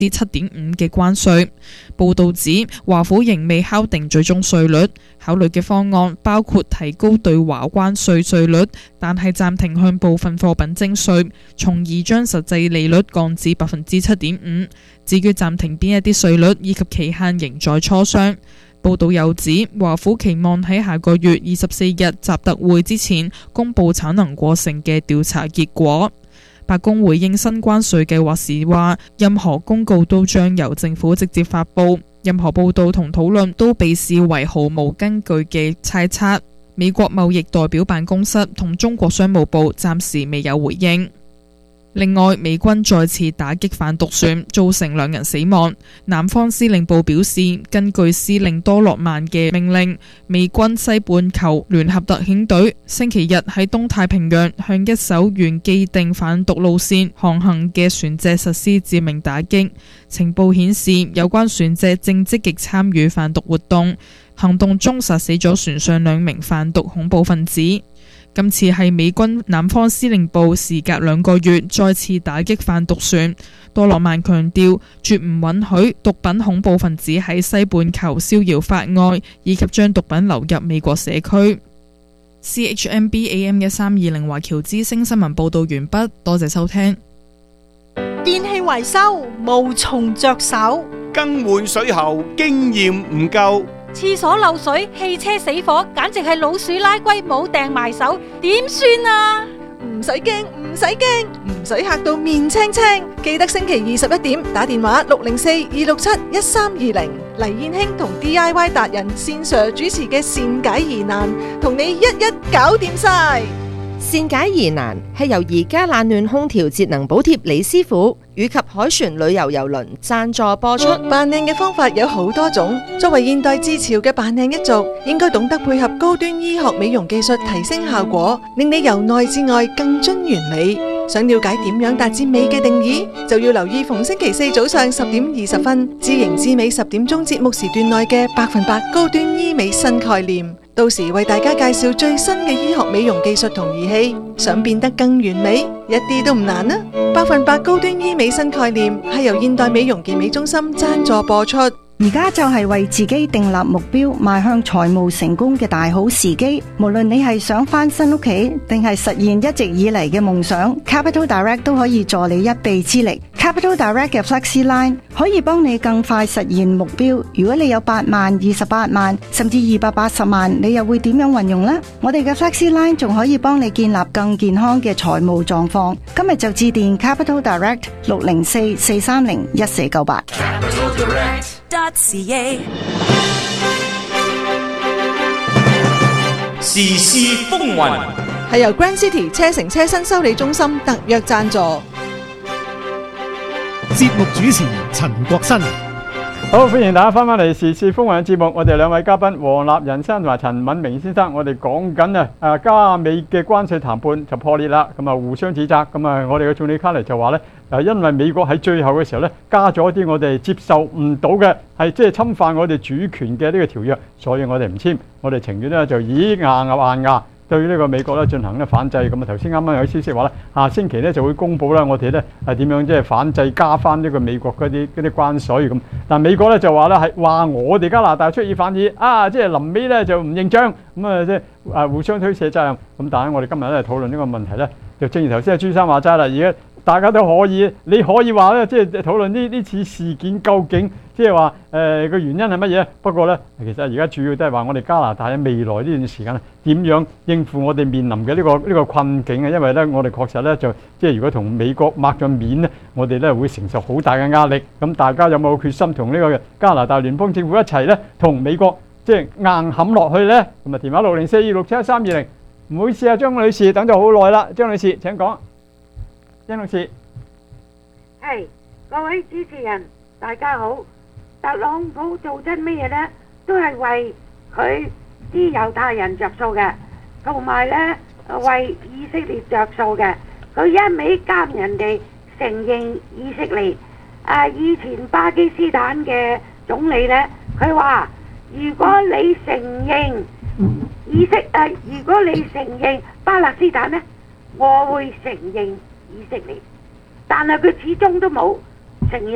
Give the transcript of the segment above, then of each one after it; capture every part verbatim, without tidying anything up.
之七點五嘅關稅。報道指，華府仍未敲定最終稅率，考慮嘅方案包括提高對華關稅稅率，但係暫停向部分貨品徵稅，從而將實際利率降至百分之七點五。至於暫停邊一啲稅率以及期限，仍在磋商。報道又指，華府期望喺下個月二十四日習特會之前公佈產能過剩嘅調查結果。白宮回應新關稅計劃時話，任何公告都將由政府直接發佈，任何報道同討論都被視為毫無根據嘅猜測。美國貿易代表辦公室同中國商務部暫時未有回應。另外，美軍再次打擊販毒船，造成兩人死亡。南方司令部表示，根據司令多洛曼嘅命令，美軍西半球聯合特遣隊星期日喺東太平洋向一艘原既定販毒路線航行嘅船隻實施致命打擊。情報顯示，有關船隻正積極參與販毒活動，行動中殺死咗船上兩名販毒恐怖分子。今次係美軍南方司令部時隔兩個月再次打擊販毒船。多洛曼強調，絕唔允許毒品恐怖分子喺西半球逍遙法外，以及將毒品流入美國社區。C H M B A M 一三二零華僑之聲新聞報道完畢，多謝收聽。 電器維修無從着手， 更換水喉經驗唔夠， 廁所漏水、汽車死火，簡直係老鼠拉龜冇掟埋手，點算啊？ 唔使驚，唔使驚，唔使嚇到面青青。記得星期二十一點打電話六零四二六七一三二零，黎燕興同 D I Y 達人線 Sir 主持嘅善解疑難，同你一一搞掂晒。 善解疑難係由而家冷暖空調節能補貼李師傅以及海船旅遊郵輪贊助播出。 扮靚嘅方法有好多種，作為現代至潮嘅扮靚一族，應該懂得配合高端醫學美容技術提升效果，令你由內至外更臻完美。想了解點樣達至美嘅定義，就要留意逢星期四早上十點二十分，知型知美十點鐘節目時段內嘅百分百高端醫美新概念。到時為大家介紹最新嘅醫學美容技術同儀器，想變得更完美，一啲都唔難啊！百分百高端醫美新概念係由現代美容健美中心贊助播出。 而家就係為自己訂立目標，邁向財務成功嘅大好時機。無論你係想翻新屋企，定係實現一直以嚟嘅夢想， Capital Direct 都可以助你一臂之力。Capital Direct 嘅 Flexi Line 可以幫你更快實現目標。如果你有八萬、二十八萬，甚至二百八十萬，你又會點樣運用呢？我哋嘅 Flexi Line 仲可以幫你建立更健康嘅財務狀況。今日就致電 Capital Direct 六零四四三零一四九八。 時事風雲係由 Grand City 車城車新修理中心特約贊助。 節目主持陳國新。 好，歡迎大家翻返嚟時事風雲嘅節目。我哋兩位嘉賓黃立仁先生同埋陳敏明先生，我哋講緊啊，誒加美嘅關稅談判就破裂啦，咁啊互相指責。咁啊，我哋嘅總理卡尼就話咧，誒因為美國喺最後嘅時候咧加咗一啲我哋接受唔到嘅，係即係侵犯我哋主權嘅呢個條約，所以我哋唔簽，我哋情願咧就以硬牙硬牙對呢個美國咧進行咧反制。咁啊頭先啱啱有消息話咧，下星期咧就會公佈啦，我哋咧係點樣即係反制加翻呢個美國嗰啲嗰啲關稅咁。但美國咧就話咧係話我哋加拿大出爾反爾啊，即係臨尾咧就唔認賬，咁啊即係啊互相推卸責任。咁但係我哋今日咧討論呢個問題咧，就正如頭先阿朱生話齋啦，而家大家都可以，你可以話咧，即係討論呢呢次事件究竟即係話誒個原因係乜嘢？不過咧，其實而家主要都係話我哋加拿大喺未來呢段時間點樣應付我哋面臨嘅呢個呢個困境啊！因為咧，我哋確實咧就即係如果同美國抹咗面咧，我哋咧會承受好大嘅壓力。咁大家有冇決心同呢個加拿大聯邦政府一齊咧，同美國即係硬冚落去咧？咁啊，電話六零四二六七一三二零。唔好意思啊，張女士等咗好耐啦，張女士請講。張女士， 係各位主持人，大家好。特朗普做真咩嘢呢？都係為佢啲猶太人着數嘅，同埋呢為以色列着數嘅。佢一味監人哋承認以色列。啊，以前巴基斯坦嘅總理呢，佢話如果你承認以色啊，如果你承認巴勒斯坦呢，我會承認以色列。但係佢始終都冇承認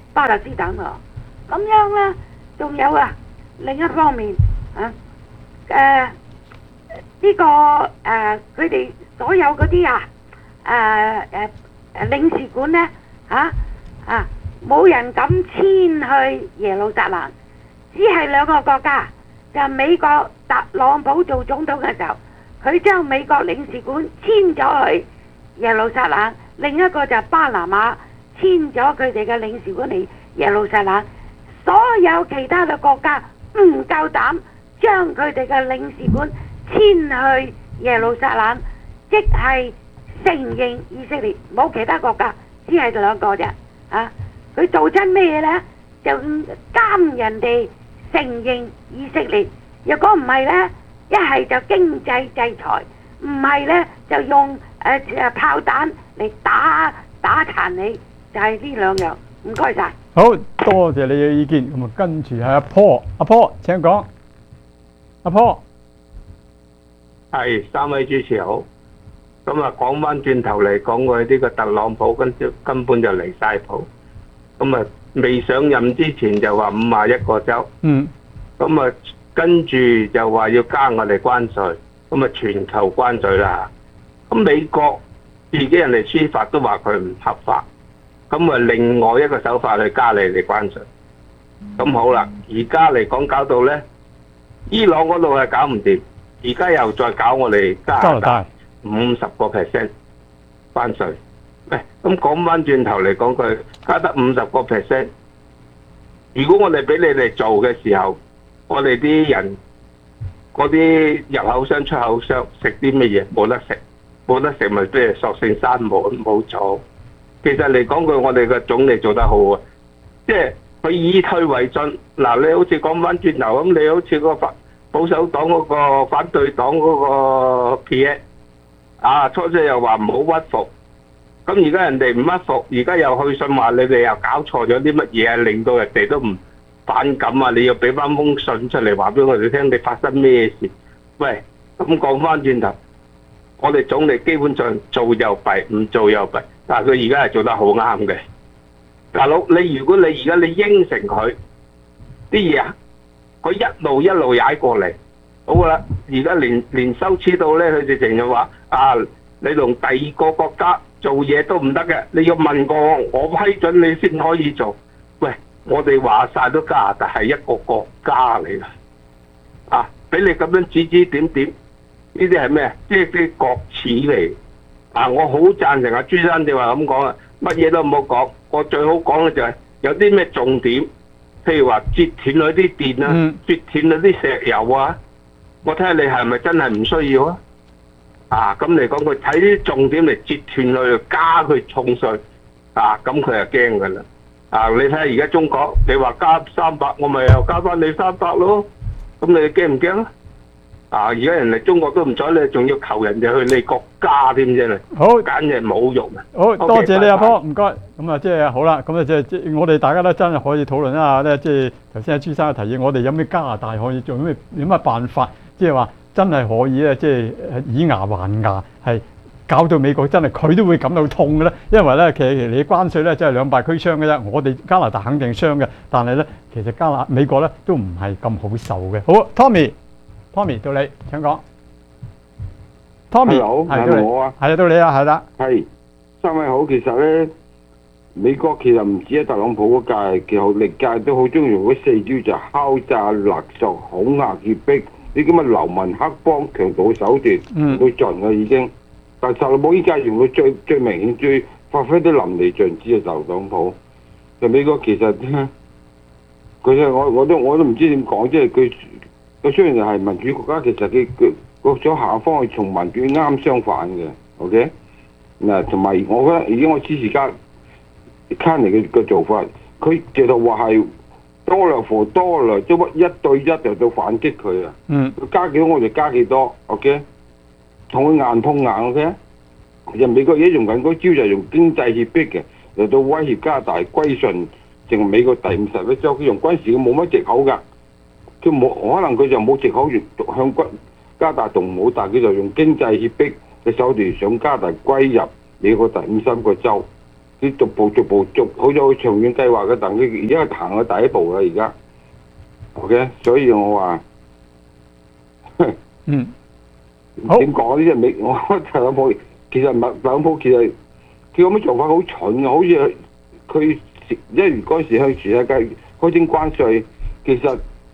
巴勒斯坦喎。咁樣呢，仲有啊，另一方面啊，誒、呃、呢、個誒佢哋所有嗰啲啊誒誒誒領事館呢，嚇啊冇人敢遷去耶路撒冷，只係兩個國家，就係美國特朗普做總統嘅時候，佢將美國領事館遷咗去耶路撒冷，另一個就係巴拿馬遷咗佢哋嘅領事館嚟耶路撒冷。所有其他嘅國家唔夠膽將佢哋嘅領事館遷去耶路撒冷，即係承認以色列，冇其他國家，只係兩個啫。啊，佢做親咩嘢呢？就監人哋承認以色列。若果唔係呢，一係就經濟制裁，唔係呢就用誒誒、呃、炮彈嚟打打殘你，就係呢兩樣。唔該晒。 好多謝你嘅意見。咁啊，跟住係阿坡，阿坡請講。阿坡， 係三位主持好。咁啊，講翻轉頭嚟講，我呢個特朗普根根本就離晒譜。咁啊，未上任之前就話五十一個州。 嗯。 咁啊，跟住就話要加我哋關稅，咁啊全球關稅啦。咁美國自己人哋司法都話佢唔合法。咁啊，另外一個手法去加你哋關稅。咁好啦，而家嚟講搞到呢，伊朗嗰度係搞唔掂，而家又再搞我哋加拿大五十個 percent 關稅。喂，咁講翻轉頭嚟講，佢加得五十個 percent。如果我哋俾你哋做嘅時候，我哋啲人嗰啲入口商、出口商食啲乜嘢？冇得食，冇得食咪即係索性閂門冇做。其實嚟講句，我哋嘅總理做得好啊，即係佢以退為進。嗱，你好似講翻轉頭咁，你好似個反保守黨嗰個反對黨嗰個 P A 啊，初初又話唔好屈服，咁而家人哋唔屈服，而家又去信話你哋又搞錯咗啲乜嘢啊，令到人哋都唔反感啊！你要俾翻封信出嚟話俾我哋聽，你發生咩事？喂，咁講翻轉頭，我哋總理基本上做又弊，唔做又弊。但係佢而家係做得好啱嘅，大佬你如果你而家你應承佢啲嘢啊，佢一路一路踩過嚟，好啦，而家連連羞恥到咧，佢哋成日話啊，你同第二個國家做嘢都唔得嘅，你要問過我批准你先可以做。喂，我哋話晒都加拿大係一個國家嚟噶，啊，俾你咁樣指指點點，呢啲係咩？即係啲國恥嚟。啊！我好贊成阿朱生你話咁講啊，乜嘢都唔好講，我最好講嘅就係有啲咩重點，譬如話截斷嗰啲電啊，嗯、截斷嗰啲石油啊，我睇下你係咪真係唔需要啊？啊，咁嚟講佢睇啲重點嚟截斷佢，加佢重稅，啊，咁佢就驚噶啦。啊，你睇下而家中國，你話加三百，我咪又加翻你三百咯，咁你驚唔驚啊？啊！而家人哋中國都唔睬你，仲要求人哋去你國家添啫啦！ 好， 簡直侮辱啊！ 好多謝你阿波，唔該。咁啊，即係好啦，咁啊，即係即係我哋大家都真係可以討論一下咧。即係頭先阿朱生嘅提議，我哋有咩加拿大可以做咩？有咩辦法？即係話真係可以咧，即係以牙還牙，係搞到美國真係佢都會感到痛嘅咧。因為咧，其實你關稅咧真係兩敗俱傷嘅啫。我哋加拿大肯定傷嘅，但係咧，其實加拿美國咧都唔係咁好受嘅。好 ，Tommy。Tommy 到你請講。Tommy 係我啊， 係啊，到你啊，係啦。 係三位好，其實咧，美國其實唔止係特朗普嗰屆，其實歷屆都好中意用嗰四招，就敲詐、勒索、恐嚇、脅迫，呢啲咁嘅流氓黑幫強盜手段，用到盡嘅已經。但係特朗普依家用到最最明顯、最發揮得淋漓盡致嘅特朗普。就美國其實佢我我都我都唔知點講，即係佢。佢雖然係民主國家，其實佢佢個咗下方係同民主啱相反嘅 ，OK？嗱，同埋我覺得而家我支持加卡尼嘅嘅做法，佢直頭話係多量貨多量，即係一對一就到反擊佢啊！嗯，佢加幾多我就加幾多 ，OK？同佢硬碰硬 ，OK？其實美國而家用緊嗰招就係用經濟脅迫嘅嚟到威脅加拿大歸順成為美國第五十一州，佢用軍事佢冇乜藉口㗎。佢冇可能佢就冇藉口向加拿大動武，但係佢就用經濟脅迫嘅手段想加拿大歸入美國第五十個州。 佢逐步逐步逐好咗長遠計劃嘅，但佢而家係行咗第一步啦，而家。OK， 所以我話， 嗯， 點講呢？即係美我特朗普其實特朗普其實佢咁嘅做法好蠢嘅，好似佢因為嗰陣時向全世界開徵關稅，其實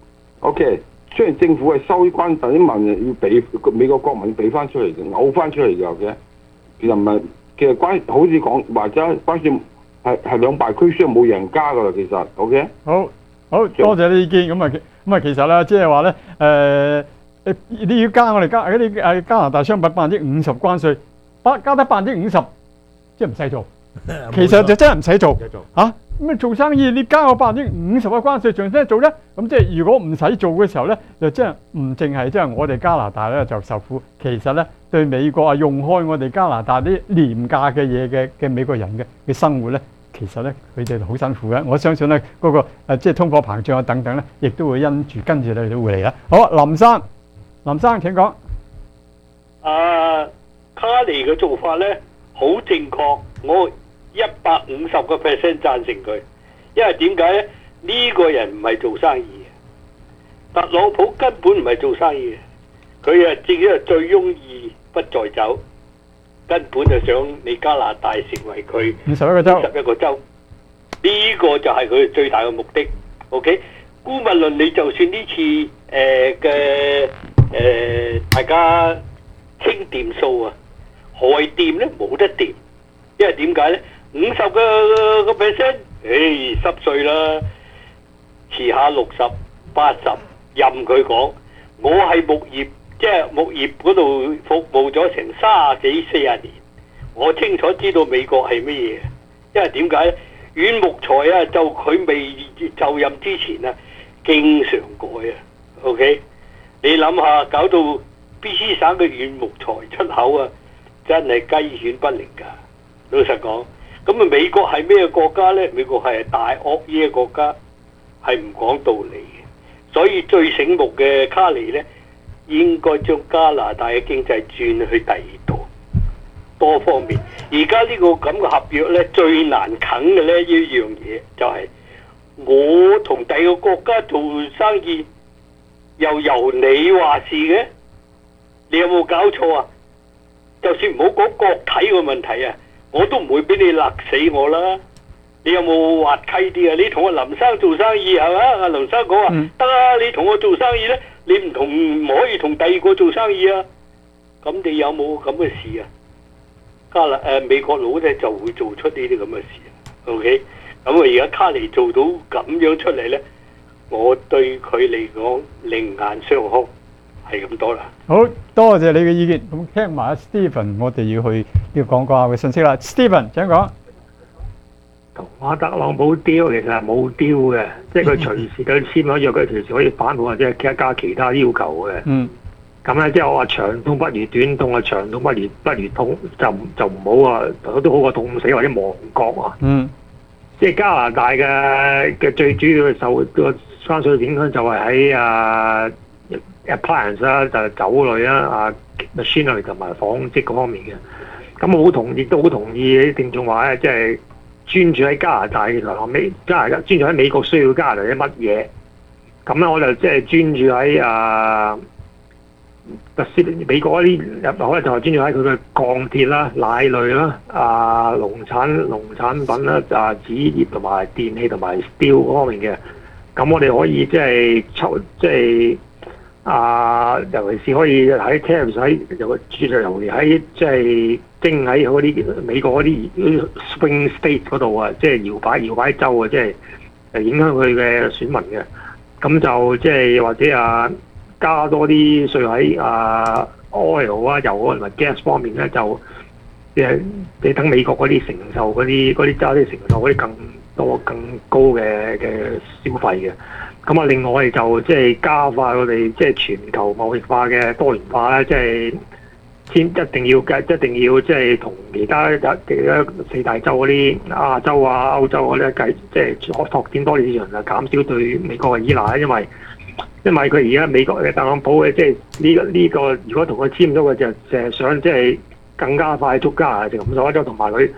OK， 雖然政府係收啲關稅，但啲民人要俾美國國民俾翻出嚟嘅，嘔翻出嚟嘅嘅，其實唔係，其實關好似講或者關稅係係兩敗俱傷，冇贏家噶啦，其實 OK。 好。好多謝你意見，咁啊咁啊，其實咧，即係話咧，誒誒，你要加我哋加嗰啲誒加拿大商品百分之五十關稅，加加得百分之五十，即係唔使做。其實就真係唔使做嚇。咁啊做生意，你加我百分之五十嘅關稅，仲使做咧？咁即係如果唔使做嘅時候咧，就即係唔淨係即係我哋加拿大咧就受苦，其實咧對美國啊用開我哋加拿大啲廉價嘅嘢嘅嘅美國人嘅嘅生活咧。其實咧，佢哋好辛苦嘅。我相信咧，嗰、那個、呃、即係通貨膨脹啊等等咧，亦都會因住跟住你都會嚟啦。好啊，林生，林生請講。 啊，卡尼嘅做法咧好正確，我一百五十個 percent 贊成佢。因為點解咧？呢、這個人唔係做生意嘅，特朗普根本唔係做生意嘅，佢啊自己係醉翁意不在酒。根本就想你加拿大成為佢五十一個州， 五十一個州，呢、這個就係佢最大嘅目的。OK， 姑勿論你就算呢次誒嘅誒大家清掂數啊，害掂咧冇得掂，因為點解咧？五十個個 percent， 誒濕碎啦，遲下六十八十任佢講，我係木業。即係木業嗰度服務咗成三十幾四十年，我清楚知道美國係乜嘢。因為點解咧？軟木材啊，就佢未就任之前啊，經常改啊。OK， 你諗下，搞到 B C 省嘅軟木材出口啊，真係雞犬不寧㗎。老實講，咁啊美國係咩國家咧？美國係大惡嘢國家，係唔講道理嘅。所以最醒目嘅卡尼咧。應該將加拿大嘅經濟轉去第二度，多方面。而家呢個咁嘅合約呢，最難啃嘅呢一樣嘢就係、是、我同第二個國家做生意，又由你話事嘅，你有冇搞錯啊？就算唔好講國體嘅問題啊，我都唔會俾你勒死我啦。你有冇滑稽啲啊？你同阿林生做生意係嘛？阿林生講話得啊，你同我做生意呢？你唔同唔可以同第二個做生意啊？咁你有冇咁嘅事啊？加拿誒美國佬咧就會做出呢啲咁嘅事啊。OK， 咁啊而家卡尼做到咁樣出嚟咧，我對佢嚟講另眼相看，係咁多啦。 好多謝你嘅意見。咁聽埋阿 Stephen， 我哋要去要講講下嘅信息啦。Stephen 請講。 同阿特朗普丟其實係冇丟嘅，即係佢隨時佢簽咗約，佢隨時可以反叛或者係加其他要求嘅。 嗯， 咁咧即係我話長痛不如短痛啊，長痛不如不如痛，就就唔好啊，都好過痛死或者亡國啊。 嗯， 即係加拿大嘅嘅最主要嘅受個關稅影響就係喺啊 appliance 啦，就係酒類啦、啊 machinery 同埋紡織嗰方面嘅。咁我好同意，都好同意啲聽眾話咧，即係。專注喺加拿大嘅後尾，加拿大專注喺美國需要加拿大啲乜嘢？咁咧我就即係專注喺啊，美國嗰啲入口咧就係專注喺佢嘅鋼鐵啦、奶類啦、啊農產農產品啦、啊紙業同埋電器同埋 steel 嗰方面嘅。咁我哋可以即係抽即係啊，尤其是可以喺 tariff 喺尤其尤其喺即係。正喺嗰啲美國嗰啲 swing state 嗰度啊，即係搖擺搖擺州啊，即係誒影響佢嘅選民嘅。咁就即係或者啊，加多啲稅喺啊 oil 啊、油啊同埋 gas 方面咧，就即係你等美國嗰啲承受嗰啲嗰啲揸啲承受嗰啲更多更高嘅嘅消費嘅。咁啊，另外我哋就即係加快我哋即係全球貿易化嘅多元化咧，即係。先一定要嘅，一定要即係同其他其他四大洲嗰啲亞洲啊、歐洲嗰啲計，即係拓展多啲市場啊，減少對美國嘅依賴。因為因為佢而家美國嘅特朗普嘅即係呢個呢個，如果同佢簽咗嘅就就係想即係更加快速加啊，就咁所以同埋佢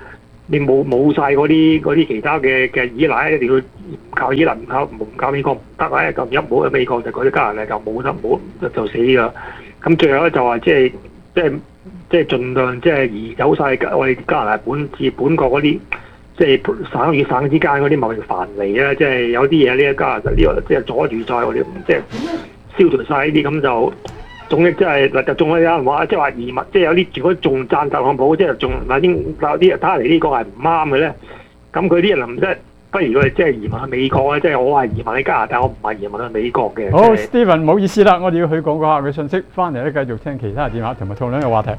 你冇冇曬嗰啲嗰啲其他嘅嘅依賴，一定要唔靠依賴，唔靠唔靠美國唔得啊！咁一冇喺美國就嗰啲加拿大就冇得冇就就死㗎。咁最後咧就話即係即係即係盡量即係移走曬我哋加拿大本自本國嗰啲即係省與省之間嗰啲貿易藩籬啊！即係有啲嘢呢加拿大呢個即係阻住曬我哋，即係消除曬呢啲咁就。總之即係嗱，就仲有人話，即係話移民，即係有啲如果仲讚特朗普，即係仲嗱啲有啲睇嚟呢個係唔啱嘅咧。咁佢啲人唔即係，不如佢即係移民去美國啊！即係我係移民去加拿大，我唔係移民去美國嘅。 好，Steven，唔好意思啦，我哋要去廣告客嘅信息，翻嚟咧繼續聽其他電話同埋討論嘅話題。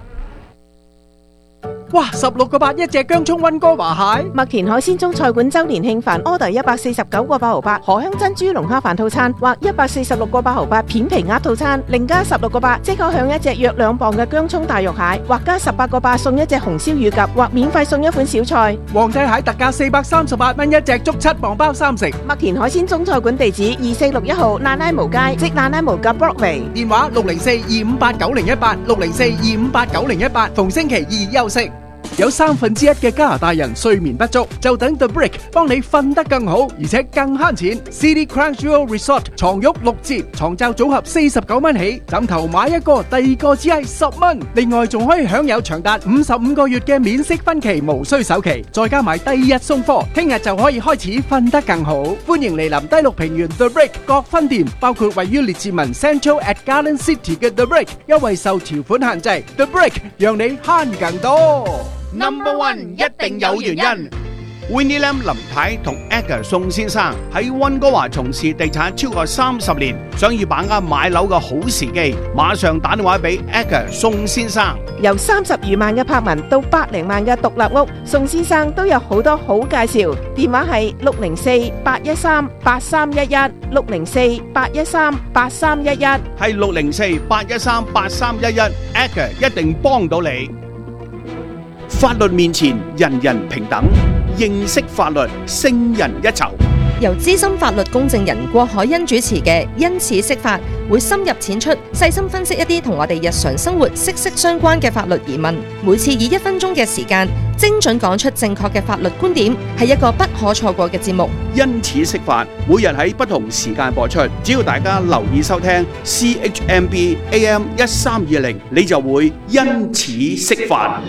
哇！十六個八一隻姜葱溫哥華蟹， 麥田海鮮中菜館周年慶飯 order 一百四十九個八毫八，荷香珍珠龍蝦飯套餐或一百四十六個八毫八片皮鴨套餐，另加十六個八即可享一隻約兩磅嘅姜葱大肉蟹，或加十八個八送一隻紅燒乳鴿，或免費送一款小菜。 皇帝蟹特價四百三十八蚊一隻，足七磅包三食。 麥田海鮮中菜館地址二四六一號爛拉毛街，即爛拉毛嘅 Broadway。 電話六零四二五八九零一八六零四二五八九零一八，逢星期二休息。有三分之一嘅加拿大人睡眠不足，就等 The Brick 幫你瞓得更好，而且更慳錢。City Crown Jewel Resort 床褥六折，床罩組合四十九蚊起，枕頭買一個，第二個只係十蚊。另外仲可以享有長達五十五個月嘅免息分期，無需首期，再加埋第二日送貨，聽日就可以開始瞓得更好。歡迎嚟臨低綠平原 The Brick 各分店，包括位於列治文 Central at Garden City 嘅 The Brick， 優惠受條款限制。The Brick 讓你慳更多。 Number One 一定有原因。Winnie Lam 林太同 Edgar 宋先生喺溫哥華從事地產超過三十年，想要把握買樓嘅好時機，馬上打電話俾 Edgar 宋先生。 由三十餘萬嘅柏文到百零萬嘅獨立屋，宋先生都有好多好介紹。電話係六零四八一三八三一一，六零四八一三八三一一， 係六零四八一三八三一一 ，Edgar 一定幫到你。法律面前人人平等，認識法律勝人一籌。 由資深法律公證人郭海欣主持嘅《因此釋法》，會深入淺出，細心分析一啲同我哋日常生活息息相關嘅法律疑問。每次以一分鐘嘅時間，精準講出正確嘅法律觀點，係一個不可錯過嘅節目。 因此釋法，每日喺不同時間播出，只要大家留意收聽 C H M B A M 一三二零，你就會因此釋法。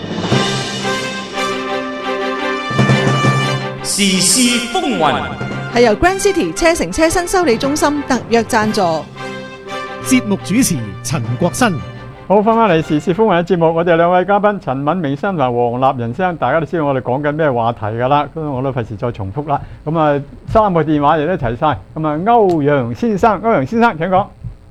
時事風雲係由 Grand City 車城車身修理中心特約贊助。 節目主持陳國新。 好，翻返嚟時事風雲嘅節目，我哋兩位嘉賓陳敏明先生同黃立仁先生，大家都知道我哋講緊咩話題㗎啦，咁我都費事再重複啦。咁啊，三個電話亦都齊晒。咁啊，歐陽先生，歐陽先生請講。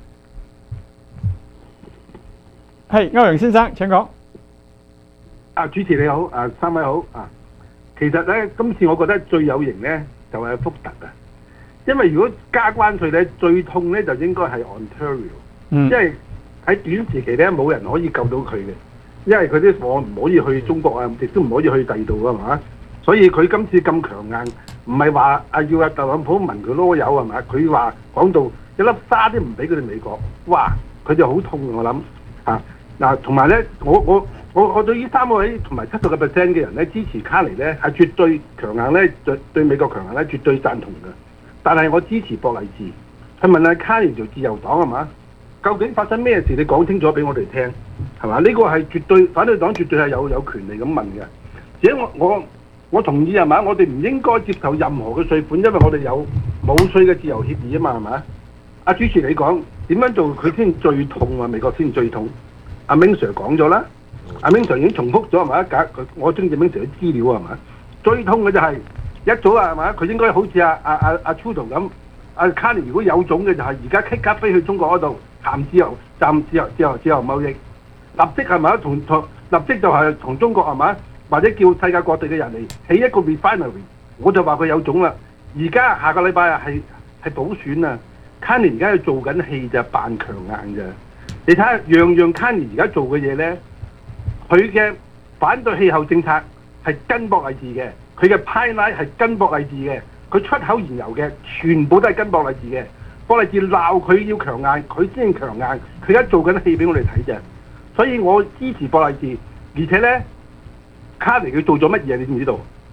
係，歐陽先生請講。 啊，主持你好，啊三位好啊。其實咧，今次我覺得最有型咧就係福特啊，因為如果加關稅咧，最痛咧就應該係 Ontario， 嗯， 因為喺短時期咧冇人可以救到佢嘅，因為佢啲貨唔可以去中國啊，亦都唔可以去第二度啊嘛，所以佢今次咁強硬，唔係話啊要阿特朗普聞佢囉柚係嘛，佢話講到一粒沙都唔俾佢哋美國，哇！佢就好痛我諗嚇嗱，同埋咧我我。我我對於三個位同埋七十個 percent 嘅人咧支持卡尼咧係絕對強硬咧，對對美國強硬咧絕對贊同嘅。但係我支持博勵治，去問下卡尼做自由黨係嘛？究竟發生咩事？你講清楚俾我哋聽係嘛？呢、這個係絕對反對黨絕對係有有權利咁問嘅。而且我我我同意係嘛？我哋唔應該接受任何嘅稅款，因為我哋有冇稅嘅自由協議啊嘛係嘛？阿主持你講點樣做佢先最痛啊？美國先最痛。阿 Ming Sir 講咗啦。阿 Ming Sir 已經重複咗係咪？假佢我中意 Ming Sir 啲資料係咪？最痛嘅就係、是、一早啊係咪？佢應該好似阿阿阿阿 Trudeau 咁，阿 Carney 如果有種嘅就係而家即刻飛去中國嗰度談自由、談自由、自由、自由貿易，立即係咪？同同立即就係同中國係咪？或者叫世界各地嘅人嚟起一個 refinery， 我就話佢有種啦。而家下個禮拜啊係係補選啊 ，Carney 而家喺做緊戲就扮強硬啫。你睇下樣樣 Carney 而家做嘅嘢咧。佢嘅反對氣候政策係跟博勵治嘅，佢嘅 pipeline 係跟博勵治嘅，佢出口燃油嘅全部都係跟博勵治嘅。博勵治鬧佢要強硬，佢先強硬。佢而家做緊戲俾我哋睇啫，所以我支持博勵治。而且咧，卡尼佢做咗乜嘢？你知唔知道？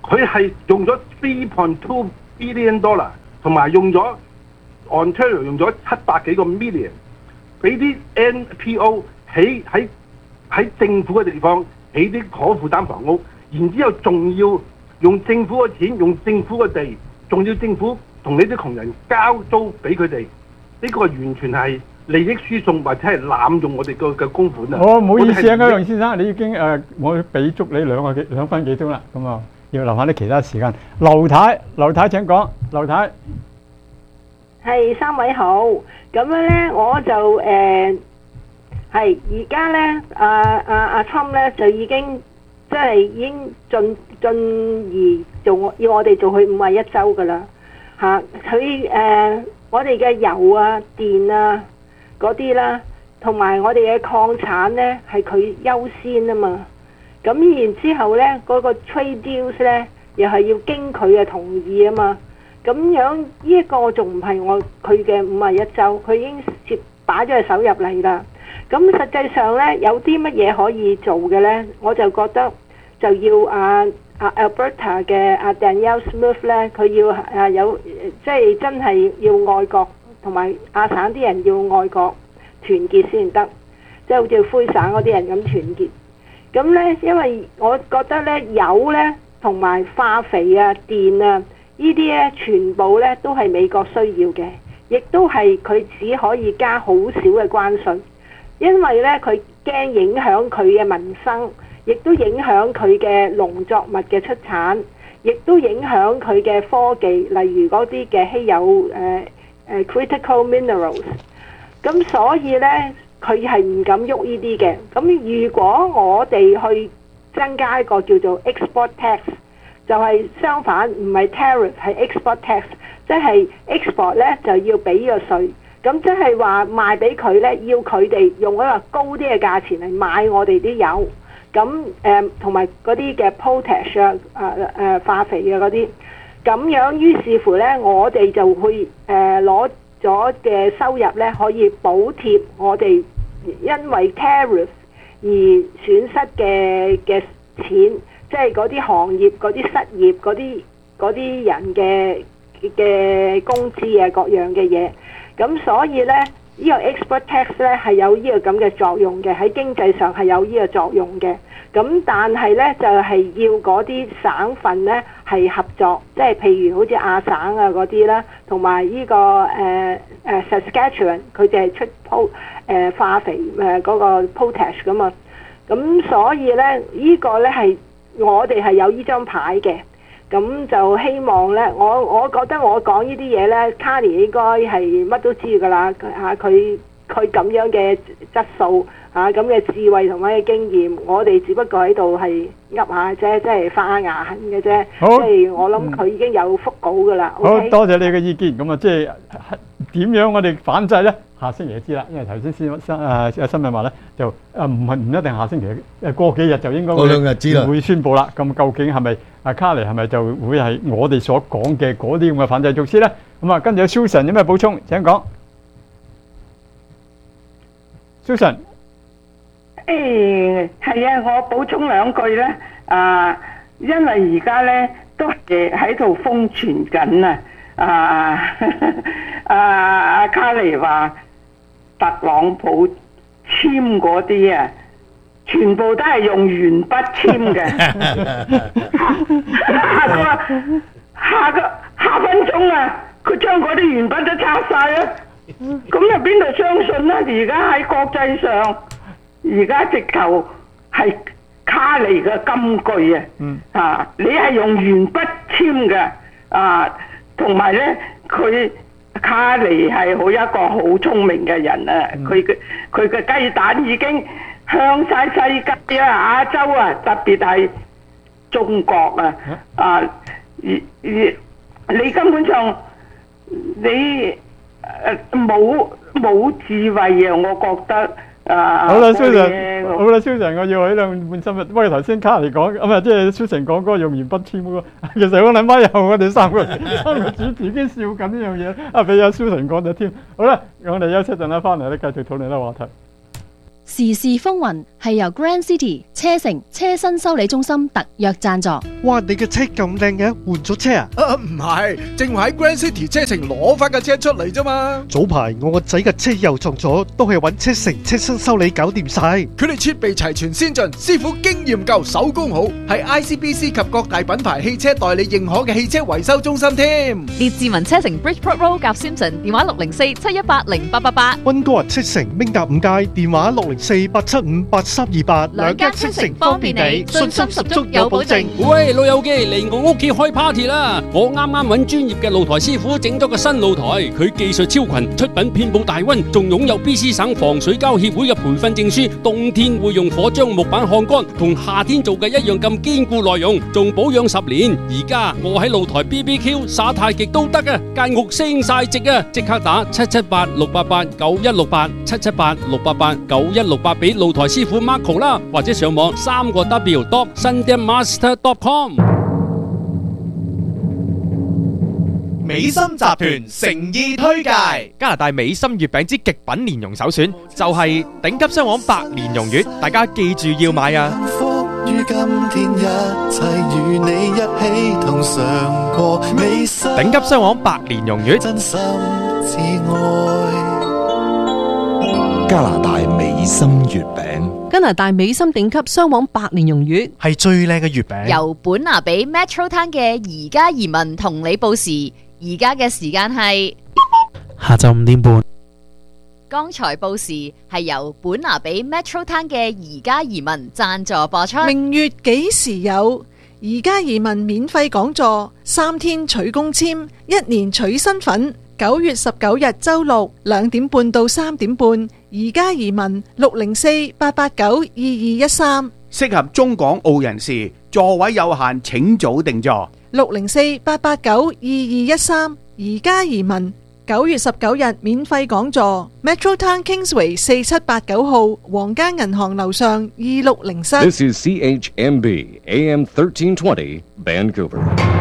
佢係用咗three point two billion dollar， 同埋用咗 Ontario 用咗七百幾個 million， 俾啲 N P O 起喺喺政府嘅地方起啲可負擔房屋，然之後仲要用政府嘅錢，用政府嘅地，仲要政府同呢啲窮人交租俾佢哋，呢個完全係利益輸送或者係濫用我哋嘅嘅公款啊！ 哦，唔好意思啊，歐陽先生，你已經誒、呃，我俾足你兩個幾兩分幾鐘啦，咁啊，要留翻啲其他時間。劉太，劉太請講，劉太。 係三位好，咁樣咧我就誒係而家咧，阿阿阿 Trump 咧就已經即係已經進進而做要我哋做去五十一州噶啦嚇，佢、啊、誒我哋嘅油啊、電啊嗰啲啦，同埋我哋嘅礦產咧係佢優先啊嘛，咁然之後咧嗰、嗰個 trade deals 咧又係要經佢嘅同意啊嘛。咁樣呢一個仲唔係我佢嘅五十一州，佢已經接擺咗隻手入嚟啦。咁實際上呢，有啲乜嘢可以做嘅呢？我就覺得就要啊啊 Alberta 嘅啊 Danielle Smith 呢，佢要啊有即係真係要愛國，同埋亞省啲人要愛國團結先得，即係好似灰省嗰啲人咁團結。咁呢，因為我覺得呢，油呢同埋化肥啊、電啊。呢啲咧全部咧都係美國需要嘅，亦都係佢只可以加好少嘅關稅，因為咧佢驚影響佢嘅民生，亦都影響佢嘅農作物嘅出產，亦都影響佢嘅科技，例如嗰啲嘅稀有誒誒、呃、critical minerals。咁所以咧佢係唔敢喐呢啲嘅。咁如果我哋去增加一個叫做 export tax，就係相反，唔係 tariff 係 export tax， 即係 export 咧就要俾個稅，咁即係話賣俾佢咧，要佢哋用一個高啲嘅價錢嚟買我哋啲油，咁誒同埋嗰啲嘅 potash 啊、誒誒化肥啊嗰啲，咁樣於是乎咧，我哋就會誒攞咗嘅收入咧，可以補貼我哋因為 tariff 而損失嘅嘅錢。即係嗰啲行業、嗰啲失業、嗰啲嗰啲人嘅嘅工資啊，各樣嘅嘢。咁所以咧，呢個 export tax 咧係有呢個咁嘅作用嘅，喺經濟上係有呢個作用嘅。咁但係咧就係要嗰啲省份咧係合作，即係譬如好似亞省啊嗰啲啦，同埋呢個誒誒 Saskatchewan 佢哋係出 po 誒化肥誒嗰個 potash 噶嘛。咁所以咧呢個咧係。我哋係有呢張牌嘅，咁就希望呢。我我覺得我講呢啲嘢呢，卡尼應該係乜都知㗎啦嚇，佢佢咁樣嘅質素嚇，咁嘅智慧同埋嘅經驗，我哋只不過喺度係噏下啫，即係發下牙痕嘅啫。即係我諗佢已經有覆稿㗎啦。 好 okay? 多謝你嘅意見，咁啊即係點樣我哋反制呢？下星期就知啦，因為頭先先新誒誒新聞話咧，就誒唔係唔一定下星期，誒過幾日就應該會過兩日知啦會宣佈啦。咁究竟係咪阿卡尼係咪就會係我哋所講嘅嗰啲咁嘅反制措施咧？咁啊，跟住 Susan 有咩補充？請講。Susan， 誒係啊，我補充兩句咧。啊，因為而家咧都係喺度瘋傳緊啊。啊！阿阿卡尼話特朗普簽嗰啲啊，全部都係用鉛筆簽嘅。下個下個下分鐘啊，佢將嗰啲鉛筆都拆晒啦。咁又邊度相信咧？而家喺國際上，而家直頭係卡尼嘅金句啊！嗯、啊，你係用鉛筆簽嘅啊！同埋咧，佢卡尼係好一個好聰明嘅人啊！佢嘅佢嘅雞蛋已經向晒世界啊、亞洲啊，特別係中國啊啊！而而你根本上你誒冇冇智慧啊！我覺得。啊！ 好啦，Susan，好啦，Susan，我要喺兩半心日。不過頭先卡尼講，咁啊，即係 Susan 講嗰個用鉛筆簽嗰個，其實我諗翻又我哋三個三個主持已經笑緊呢樣嘢，啊，俾阿 Susan 講咗添。好啦，我哋休息陣啦，翻嚟咧繼續討論呢個話題。 時事風雲係由 Grand City 車城車身修理中心特約贊助。 哇！你嘅車咁靚嘅，換咗車啊？ 啊，唔係，正話喺 Grand City 車城攞翻架車出嚟啫嘛。 早排我個仔嘅車又撞咗，都係揾車城車身修理搞掂晒。 佢哋設備齊全先進，師傅經驗夠，手工好，係 I C B C 及各大品牌汽車代理認可嘅汽車維修中心添。 列治文車城 Bridgeport Road 夾 Simpson， 電話六零四七一八零八八八。 溫哥華車城明達五街，電話六零四八七五八三二八。 兩間車城方便你，信心十足有保證。 喂，老友記嚟我屋企開 party 啦！我啱啱揾專業嘅露台師傅整咗個新露台，佢技術超群，出品遍佈大溫，仲擁有 B C 省防水膠協會嘅培訓證書。冬天會用火將木板烘乾，同夏天做嘅一樣咁堅固耐用，仲保養十年。而家我喺露台 B B Q 耍太極都得啊！間屋升晒值啊！即刻打七七八六八八九一六八七七八六八八九一六八俾露台師傅 Marco 啦，或者上網三個 W dot sundanmaster dot com。 美心集團誠意推介加拿大美心月餅之極品蓮蓉首選，就係頂級雙黃白蓮蓉月，大家記住要買啊！ 於今天一切與你一起同嘗過美心， 頂級雙黃白蓮蓉月， 真心至愛。加拿大美心月餅， 加拿大美心頂級雙黃白蓮蓉月係最靚嘅月餅。 由本拿比 Metro Town 嘅而家移民同你報時，而家嘅時間係下晝五點半。 剛才報時係由本拿比 Metro Town 嘅而家移民贊助播出。 明月幾時有？而家移民免費講座，三天取公簽，一年取身份。九月十九日周六兩點半到三點半，而家移民六零四八八九二二一三， 適合中港澳人士，座位有限，請早訂座。 六零四八八九二二一三，而家移民九月十九日免費講座 ，Metro Town Kingsway 四七八九號皇家銀行樓上二六零室。 This is C H M B A M thirteen twenty Vancouver。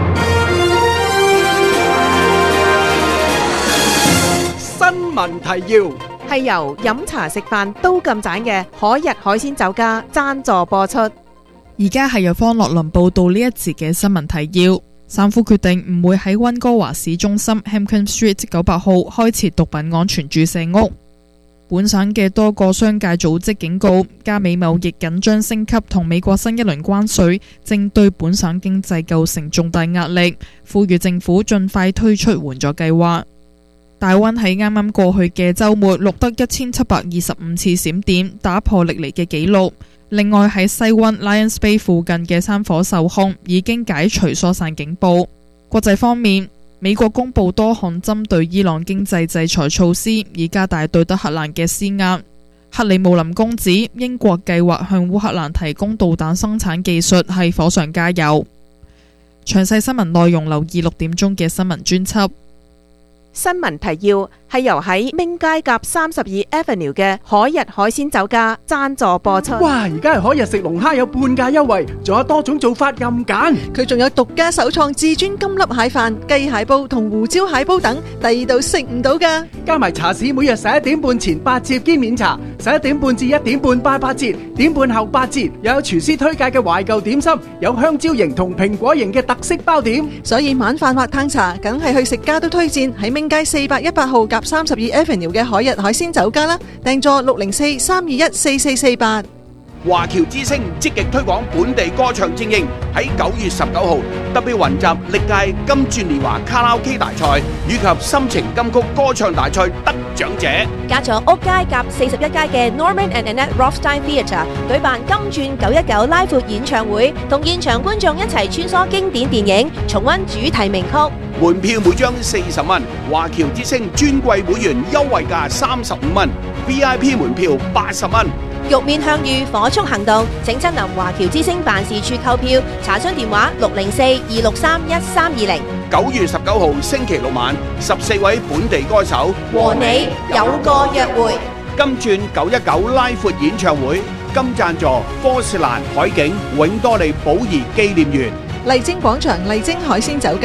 新聞提要係由飲茶食飯都咁盞嘅海逸海鮮酒家贊助播出。 而家係由方樂林報道呢一節嘅新聞提要。省府決定唔會喺溫哥華市中心 Hampton Street 九百號開設毒品安全注射屋。本省嘅多個商界組織警告，加美貿易緊張升級同美國新一輪關稅正對本省經濟構成重大壓力，呼籲政府盡快推出援助計劃。大溫喺啱啱過去嘅週末錄得一千七百二十五次閃電，打破歷嚟嘅紀錄。另外喺西溫 Lions Bay 附近嘅山火受控，已經解除疏散警報。國際方面，美國公布多項針對伊朗經濟制裁措施，以加大對德黑蘭嘅施壓。克里姆林宮指英國計劃向烏克蘭提供導彈生產技術係火上加油。詳細新聞內容留意六點鐘嘅新聞專輯。 新聞提要係由喺明街夾三十二 Avenue 嘅海逸海鮮酒家贊助播出。 哇！而家係海逸食龍蝦有半價優惠，仲有多種做法任揀。 佢仲有獨家首創至尊金粒蟹飯、雞蟹煲同胡椒蟹煲等，第二度食唔到㗎。 加埋茶市每日十一點半前八折兼免茶，十一點半至一點半八八折，點半後八折。又有廚師推介嘅懷舊點心，有香蕉型同蘋果型嘅特色包點。 所以晚飯或嘆茶，梗係去食家都推薦喺明街四百一八號夾三十二 Avenue 嘅海逸海鮮酒家啦，訂座六零四三二一四四四八。 華僑之星積極推廣本地歌唱精英，喺九月十九號特別雲集歷屆金鑽年華卡拉 OK 大賽以及心情金曲歌唱大賽得獎者。 加咗屋街夾四十一街嘅 Norman and Annette Rothstein Theatre 舉辦金鑽九一九拉闊演唱會，同現場觀眾一齊穿梭經典電影，重溫主題名曲。 門票每張四十蚊，華僑之星尊貴會員優惠價三十五蚊 ，V I P 門票八十蚊。 玉面向隅火速行動，請親臨華僑之星辦事處購票，查詢電話六零四二六三一三二零。 九月十九號星期六晚，十四位本地歌手和你有個約會。 金鑽九一九拉闊演唱會，金贊助科士蘭海景永多利寶儀紀念園。 麗晶廣場麗晶海鮮酒家。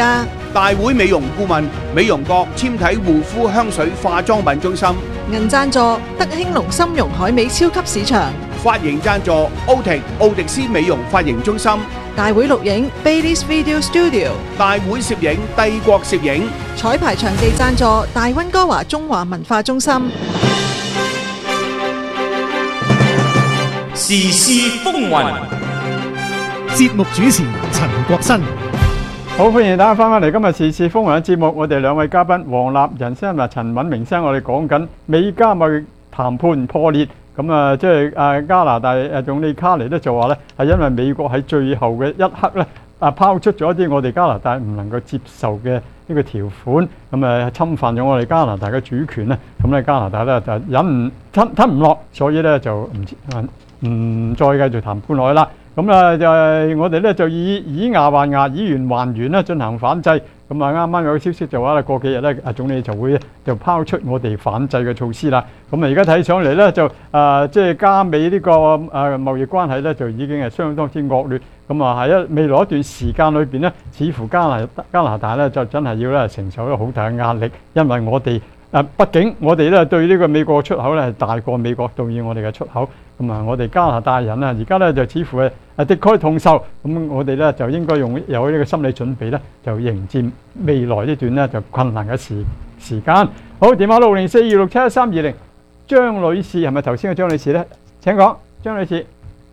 大會美容顧問美容閣纖體護膚香水化妝品中心。 銀贊助德興隆參茸海味超級市場。 髮型贊助奧迪奧迪斯美容髮型中心。 大會錄影 Baileys Video Studio。 大會攝影帝國攝影。 彩排場地贊助大溫哥華中華文化中心。 時事風雲， 節目主持陳國新。 好，歡迎大家翻返嚟今日時事風雲嘅節目，我哋兩位嘉賓黃立仁先生同陳敏明先生，我哋講緊美加貿易談判破裂。咁啊，即係誒加拿大誒總理卡尼咧就話咧，係因為美國喺最後嘅一刻咧，啊拋出咗一啲我哋加拿大唔能夠接受嘅呢個條款，咁啊侵犯咗我哋加拿大嘅主權咧，咁咧加拿大咧就忍唔吞吞唔落，所以咧就唔唔再繼續談判落去啦。咁啊就係我哋咧就以以牙還牙，以圓還圓咧進行反制。咁啊啱啱有個消息就話咧，過幾日咧啊總理就會就拋出我哋反制嘅措施啦。咁啊而家睇上嚟咧就啊即係加美呢個啊貿易關係咧就已經係相當之惡劣。咁啊喺一未來一段時間裏邊咧，似乎加拿加拿大咧就真係要咧承受一個好大嘅壓力，因為我哋誒畢竟我哋咧對呢個美國出口咧係大過美國對於我哋嘅出口。咁啊，我哋加拿大人啊，而家咧就似乎係誒敵愾同仇，咁我哋咧就應該用有呢個心理準備咧，就迎戰未來呢段咧就困難嘅時時間。好，電話六零四二六七一三二零，張女士係咪頭先嘅張女士咧？請講，張女士。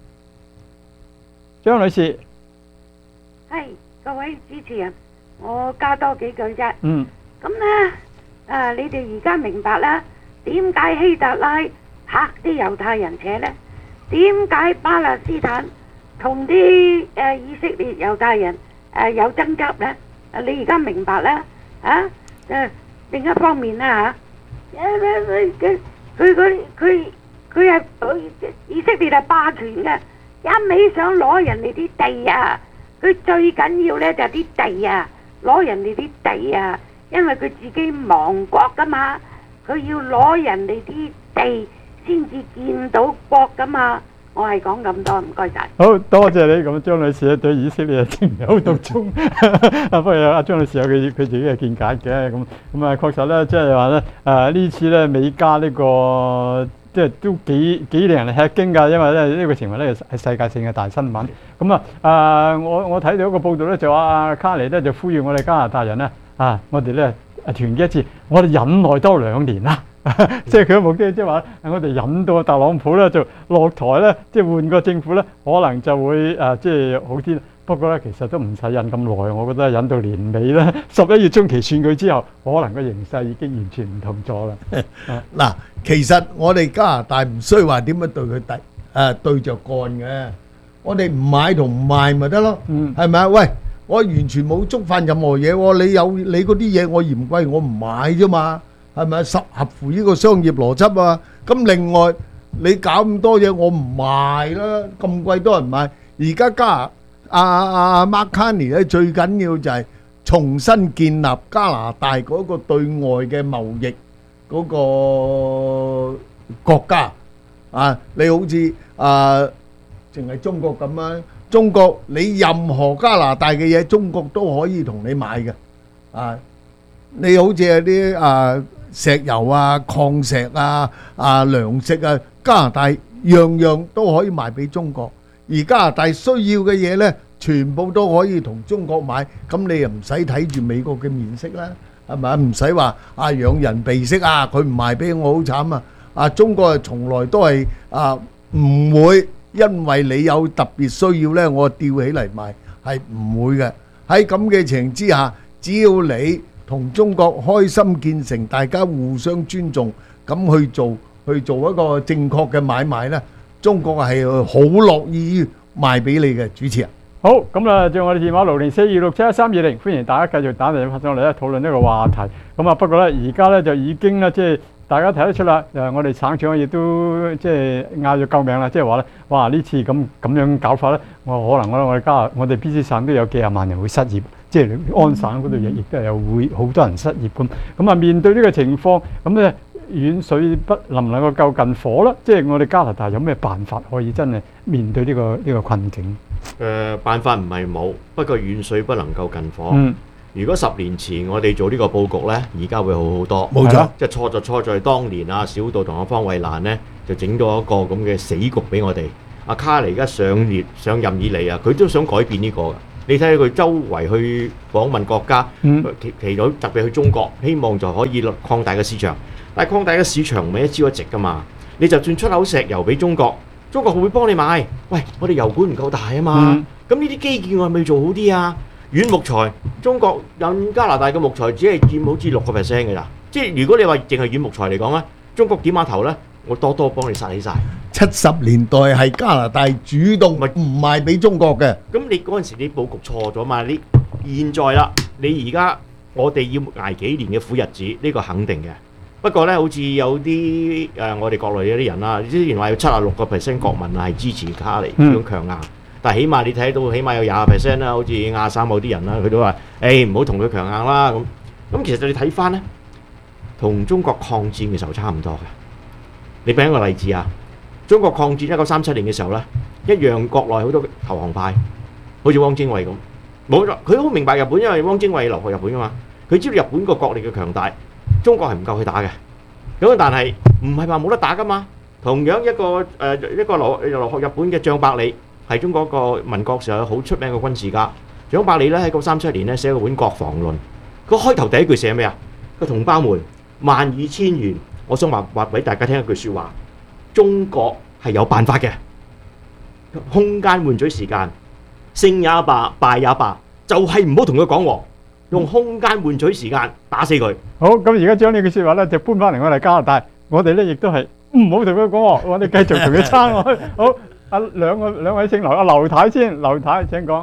張女士， 係各位主持人，我加多幾句啫。 嗯。 咁咧，誒，你哋而家明白啦，點解希特拉嚇啲猶太人扯呢？點解巴勒斯坦同啲誒以色列猶太人誒有爭執呢？誒，你而家明白啦？啊誒，另一方面啦嚇，誒佢佢佢佢佢係以色列係霸權嘅，一味想攞人哋啲地啊！佢最緊要呢就係啲地啊，攞人哋啲地啊，因為佢自己亡國噶嘛，佢要攞人哋啲地。先至見到國噶嘛，我係講咁多，唔該晒。 好多謝你咁，張女士對以色列情有獨鍾。不過阿張女士有佢佢自己嘅見解嘅，咁咁啊確實咧，即係話咧誒呢次咧美加呢、這個即係都幾幾令人吃驚㗎，因為咧呢、這個情況咧係世界性嘅大新聞。咁啊誒我我睇到一個報道咧，就話阿卡尼咧就呼籲我哋加拿大人咧啊，我哋咧團結一致，我哋忍耐多兩年啦。即係佢嘅目的，即係話我哋引到特朗普咧就落台咧，即係換個政府咧，可能就會誒、呃、即係好啲。不過咧，其實都唔使引咁耐，我覺得引到年尾咧，十一月中期選舉之後，可能個形勢已經完全唔同咗啦。 嗱，其實我哋加拿大唔需要話點樣對佢敵誒對着幹嘅，我哋唔買同唔賣咪得咯，係咪啊？喂，我完全冇觸犯任何嘢喎，你有你嗰啲嘢我嫌貴，我唔買啫嘛。係咪十合乎呢個商業邏輯啊？咁另外你搞咁多嘢，我唔賣啦，咁貴多人買。而家加阿阿 Mark Carney 咧，最緊要就係重新建立加拿大嗰個對外嘅貿易嗰個國家啊！你好似啊，淨係中國咁啊，中國你任何加拿大嘅嘢，中國都可以同你買嘅啊！你好似係啲啊〜石油啊、礦石啊、啊糧食啊，加拿大樣樣都可以賣俾中國。而加拿大需要嘅嘢呢，全部都可以同中國買。咁你又唔使睇住美國嘅面色啦，係咪啊？唔使話啊養人鼻息啊，佢唔賣俾我好慘啊！啊中國啊，從來都係啊唔會因為你有特別需要呢，我吊起嚟賣，係唔會嘅。喺咁嘅情形之下，只要你同中國開心見誠，大家互相尊重，咁去做去做一個正確嘅買賣呢，中國係好樂意賣俾你嘅。主持人， 好，咁啊，就我哋電話六零四二六七一三二零，歡迎大家繼續打電話上嚟咧討論呢個話題。咁啊，不過咧而家咧就已經咧即係大家睇得出啦，誒，我哋省長亦都即係嗌咗救命啦，即係話咧，哇！呢次咁咁樣搞法咧，我可能我我哋加我哋 B C 省都有幾廿萬人會失業。即係安省嗰度亦亦都有會好多人失業咁，咁啊面對呢個情況，咁咧遠水不能唔能夠救近火啦？即係我哋加拿大有咩辦法可以真係面對呢個呢個困境？ 誒辦法唔係冇，不過遠水不能夠近火。 嗯， 如果十年前我哋做呢個佈局呢，而家會好好多。 冇錯， 即係錯就錯在當年啊，小道同阿方慧蘭呢，就整咗一個咁嘅死局俾我哋。阿卡尼而家上列上任以嚟啊，佢都想改變呢個㗎。你睇下佢周圍去訪問國家，其其中特別去中國，希望就可以擴大個市場。但係擴大個市場唔係一朝一夕㗎嘛。你就算出口石油俾中國，中國會幫你買。喂，我哋油管唔夠大啊嘛。咁呢啲基建我係咪做好啲啊？軟木材，中國引加拿大嘅木材只係佔好似六個 percent 嘅咋。即係如果你話淨係軟木材嚟講咧，中國點下頭咧，我多多幫你殺起晒。 七十年代係加拿大主動唔賣俾中國嘅。 咁你嗰陣時你佈局錯咗嘛？你現在啦，你而家我哋要捱幾年嘅苦日子，呢、呢個肯定嘅。不過咧，好似有啲誒、呃，我哋國內有啲人啦，之前話有七啊六個 percent 國民係支持卡尼呢種強硬。但係起碼你睇到，起碼有廿 percent 啦，好似亞三某啲人啦，佢都話：誒唔好同佢強硬啦。咁咁其實你睇翻咧，同中國抗戰嘅時候差唔多嘅。你俾一個例子啊，中國抗戰一九三七年嘅時候咧，一樣國內好多投降派，好似汪精衛咁，冇錯，佢好明白日本，因為汪精衛留學日本噶嘛，佢知道日本個國力嘅強大，中國係唔夠佢打嘅。咁但係唔係話冇得打噶嘛？同樣一個誒、呃、一個留留學日本嘅張伯理。係中國一個民國時候好出名嘅軍事家，蔣百里咧喺一九三七年咧寫個本《國防論》，佢開頭第一句寫咩啊？個同胞們，萬以千元，我想話話俾大家聽一句説話：中國係有辦法嘅，空間換取時間，勝也罷，敗也罷，就係唔好同佢講和，用空間換取時間打死佢。 好，咁而家將呢句説話咧就搬翻嚟我哋加拿大，我哋咧亦都係唔好同佢講和，我哋繼續同佢撐落去。好。啊，兩個兩位姓劉，阿劉太先，劉太請講。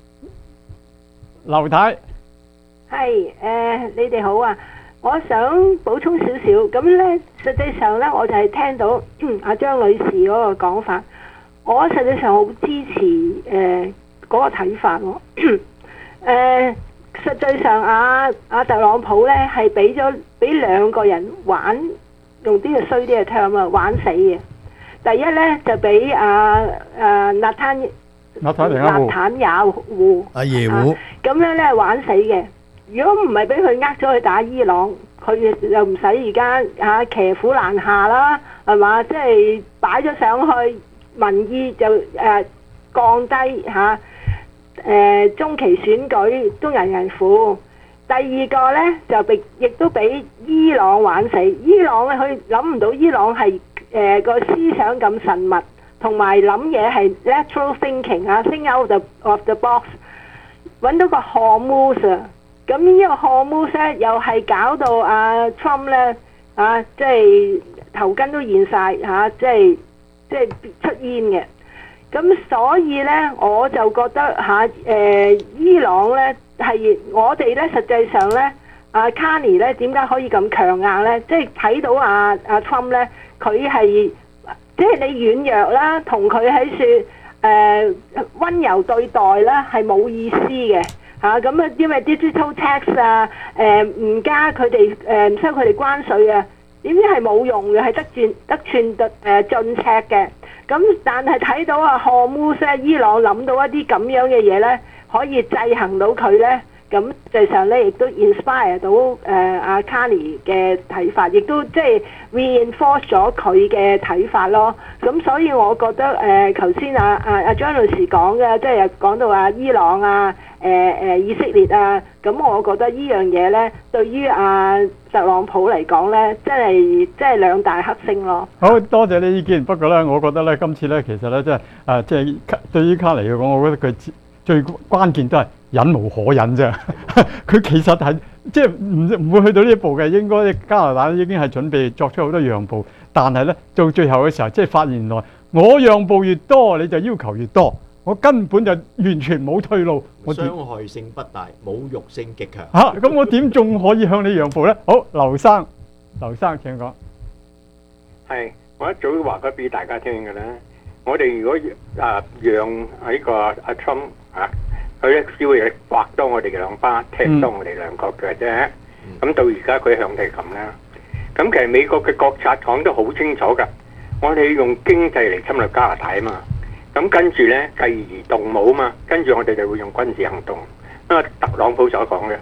劉太， 係誒，你哋好啊！我想補充少少，咁咧實際上咧，我就係聽到阿張女士嗰個講法，我實際上好支持誒嗰個睇法喎。誒，實際上阿阿特朗普咧係俾咗俾兩個人玩，用啲嘅衰啲嘅 term 啊，玩死嘅。第一咧就俾阿阿納坦納坦雅胡阿耶胡咁樣咧玩死嘅。如果唔係俾佢呃咗去打伊朗，佢又唔使而家嚇騎虎難下啦，係嘛？即係擺咗上去，民意就誒、呃、降低嚇誒、呃、中期選舉都人人苦。第二個咧就被亦都俾伊朗玩死。伊朗咧佢諗唔到伊朗係。誒、呃、個思想咁神密，同埋諗嘢係 lateral thinking 啊 ，think out of the, of the box， 揾到個 Hormuz 啊，咁呢個 Hormuz 咧又係搞到阿 Trump 咧啊，即係頭巾都現晒嚇、啊，即係即係出煙嘅。咁所以咧我就覺得嚇誒、啊、伊朗咧係我哋咧實際上咧阿 Carney 咧點解可以咁強硬咧？即係睇到阿阿 Trump 咧。佢係即係你軟弱啦，同佢喺説誒溫柔對待啦，係冇意思嘅嚇。咁啊，因為 digital tax 啊，誒唔加佢哋誒唔收佢哋關稅啊，點知係冇用嘅，係得寸得寸得誒進尺嘅。咁但係睇到啊，荷姆斯伊朗諗到一啲咁樣嘅嘢咧，可以制衡到佢咧。咁實際上咧，亦都 inspire 到誒阿 Carney 嘅睇法，亦都即係 reinforce 咗佢嘅睇法咯。咁所以我覺得誒，頭先阿阿阿張女士講嘅，即係講到啊伊朗啊、誒、呃、誒以色列啊，咁我覺得呢樣嘢咧，對於阿特朗普嚟講咧，真係即係兩大黑星咯。 好多謝你意見，不過咧，我覺得咧，今次咧，其實咧，即係誒，即係對於卡尼嚟講，我覺得佢最關鍵都係忍無可忍啫。佢其實係即係唔唔會去到呢一步嘅，應該加拿大已經係準備作出好多讓步，但係咧到最後嘅時候，即係發現原來我讓步越多，你就要求越多，我根本就完全冇退路。我傷害性不大，侮辱性極強。 嚇！咁我點仲可以向你讓步咧？好，劉生，劉生請講。 係，我一早都話咗俾大家聽嘅啦。我哋如果啊讓喺個阿 Trump 啊，佢咧只會劃多我哋兩巴，踢多我哋兩個嘅啫。咁、嗯、到而家佢向地咁啦。咁其實美國嘅國策講得好清楚㗎，我哋用經濟嚟侵略加拿大啊嘛。咁跟住咧繼而動武啊嘛，跟住我哋就會用軍事行動。因為特朗普所講嘅，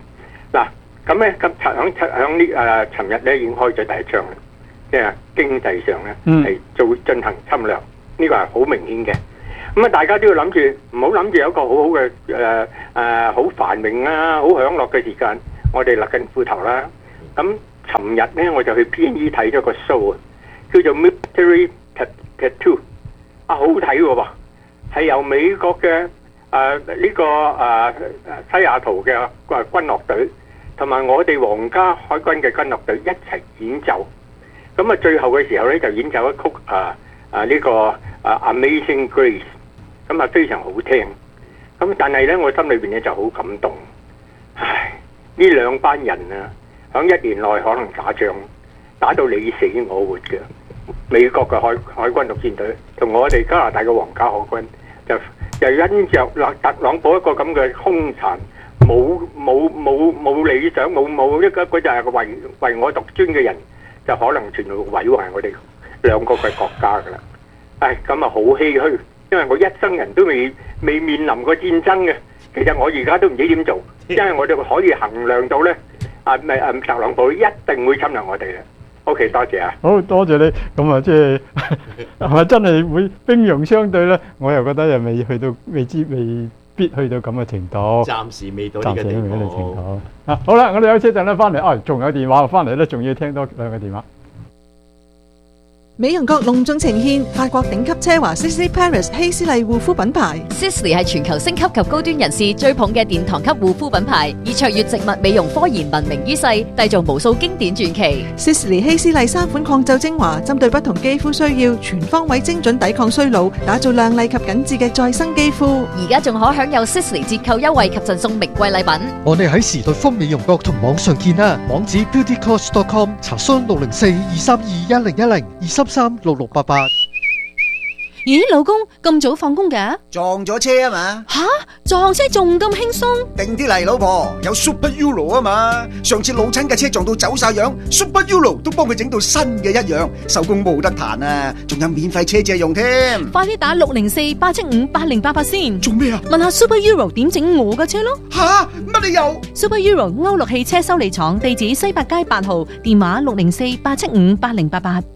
嗱，咁咧咁響響呢誒，尋日咧已經開咗第一槍啦，即係經濟上咧係做進行侵略，呢個係好明顯嘅。咁啊，大家都要諗住，唔好諗住有一個好好嘅誒誒好繁榮啊、好享樂嘅時間，我哋勒緊褲頭啦。咁尋日咧我就去 P and E 睇咗個 show 啊，叫做 Military Tattoo， 啊好睇嘅喎，係由美國嘅誒呢個誒西雅圖嘅誒軍樂隊同埋我哋皇家海軍嘅軍樂隊一齊演奏。咁啊，最後嘅時候咧就演奏一曲啊啊呢個啊 Amazing Grace。咁啊非常好聽，咁但係咧我心裏邊咧就好感動。唉，呢兩班人啊，響一年內可能打仗，打到你死我活嘅。美國嘅海海軍陸戰隊同我哋加拿大嘅皇家海軍，就就因着特朗普一個咁嘅兇殘，冇冇冇冇理想，冇冇一個佢就係唯唯我獨尊嘅人，就可能全部毀壞我哋兩個嘅國家噶啦。唉，咁啊好唏噓。因為我一生人都未未面臨過戰爭嘅，其實我而家都唔知點做，因為我哋可以衡量到咧，啊咪啊特朗普一定會侵略我哋嘅。OK， 多謝啊！ 好多謝你，咁啊即係係咪真係會兵戎相對咧？我又覺得又未去到，未知未必去到咁嘅程度。 暫時未到呢個地步。 暫時未到呢個程度。啊，好啦，我哋有車陣咧翻嚟，啊，仲有電話翻嚟咧，仲要聽多兩個電話。 美容閣隆重呈獻法國頂級奢華 Sisley Paris 希斯麗護膚品牌。 Sisley 係全球星級及高端人士追捧嘅殿堂級護膚品牌，以卓越植物美容科研聞名於世，締造無數經典傳奇。 Sisley 希斯麗三款抗皺精華，針對不同肌膚需要，全方位精準抵抗衰老，打造亮麗及緊緻嘅再生肌膚。 而家仲可享有 Sisley 折扣優惠及贈送名貴禮品。 我哋喺時代豐美容閣同網上見啦，網址 beauty cost dot com， 查詢六零四二三二一零一零二三三六六八八。 咦，老公咁早放工㗎？ 撞咗車啊嘛！ 吓，撞車仲咁輕鬆？ 定啲嚟，老婆，有 Super Euro 啊嘛！上次老親嘅車撞到走晒樣 ，Super Euro 都幫佢整到新嘅一樣，手工冇得彈啊！仲有免費車借用添。 快啲打六零四八七五八零八八先。 做咩啊？ 問下 Super Euro 點整我嘅車咯。 吓，乜你又 ？Super Euro 歐陸汽車修理廠，地址西八街八號，電話六零四八七五八零八八。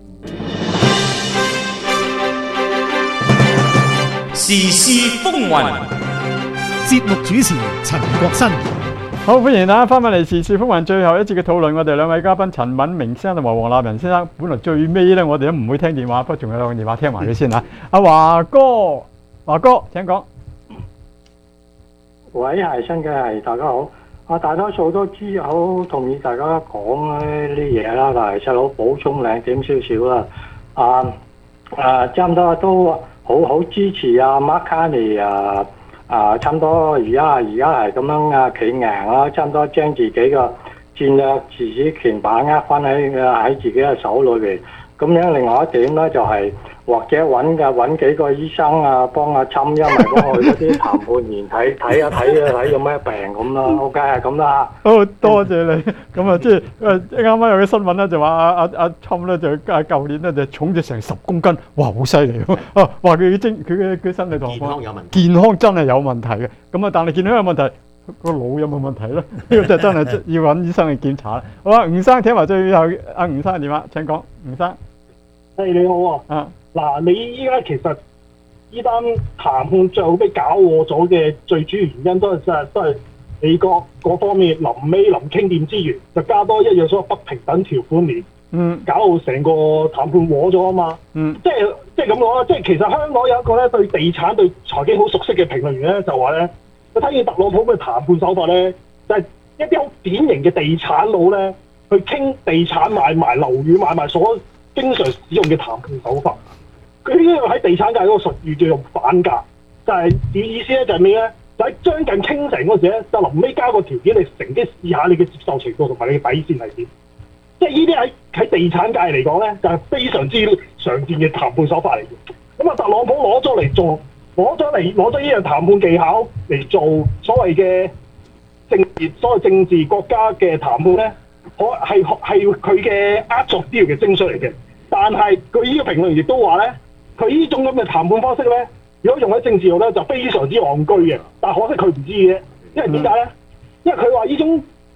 時事風雲， 節目主持陳國新。 好，歡迎大家翻返嚟時事風雲最後一節嘅討論。我哋兩位嘉賓陳敏明先生同埋黃立仁先生，本來最尾咧我哋都唔會聽電話，不過仲有兩個電話聽埋佢先嚇。阿華哥，華哥請講。 喂，係新嘅係，大家好。啊，大多數都知好同意大家講呢啲嘢啦，但係細佬補充兩點少少啦。啊啊，差唔多都。好好支持啊 Mark Carney 啊啊，差唔多而家而家係咁樣啊企硬啦，差唔多將自己嘅戰略自主權把握翻喺喺自己嘅手裏邊。咁樣另外一點咧就係、是、或者揾嘅揾幾個醫生啊，幫阿侵，因為幫佢嗰啲談判員睇睇下睇啊睇有咩病咁啦。OK 係咁啦。 好，多謝你。咁啊，即係誒啱啱有啲新聞咧，就話阿阿阿侵咧就啊舊年咧就重咗成十公斤，哇好犀利喎！啊話佢精佢嘅佢身體狀況健康有問題，健康真係有問題嘅。咁啊，但係健康有問題，個腦有冇問題咧？呢個就真係要揾醫生去檢查啦。好啊，吳生聽埋最後阿吳生嘅電話，請講，吳生。 係你好啊！嗱，你依家其實呢單談判最後俾搞禍咗嘅最主要原因都係真係都係美國嗰方面臨尾臨傾掂之餘，就加多一樣所謂不平等條款嚟， 嗯， 搞到成個談判禍咗啊嘛， 嗯， 即係即係咁講啦，即係其實香港有一個咧對地產對財經好熟悉嘅評論員咧，就話咧，佢睇見特朗普嘅談判手法咧，就係、是、一啲好典型嘅地產佬咧，去傾地產買賣、樓宇買賣所經常使用嘅談判手法。佢呢個喺地產界嗰個術語叫做反價，就係、是、意思咧就係咩咧？就喺將近傾成嗰時咧，就臨尾加個條件，你乘機試下你嘅接受程度同埋你嘅底線係點。即係呢啲喺喺地產界嚟講咧，就係、是、非常之常見嘅談判手法嚟嘅。咁啊，特朗普攞咗嚟做，攞咗嚟攞咗呢樣談判技巧嚟做所謂嘅政治，所謂政治國家嘅談判咧，可係係佢嘅壓縮啲嘅精髓嚟嘅。但係佢呢個評論亦都話咧，佢呢種咁嘅談判方式咧，如果用喺政治度咧，就非常之戇居嘅。但係可惜佢唔知嘅，因為點解咧？因為佢話呢種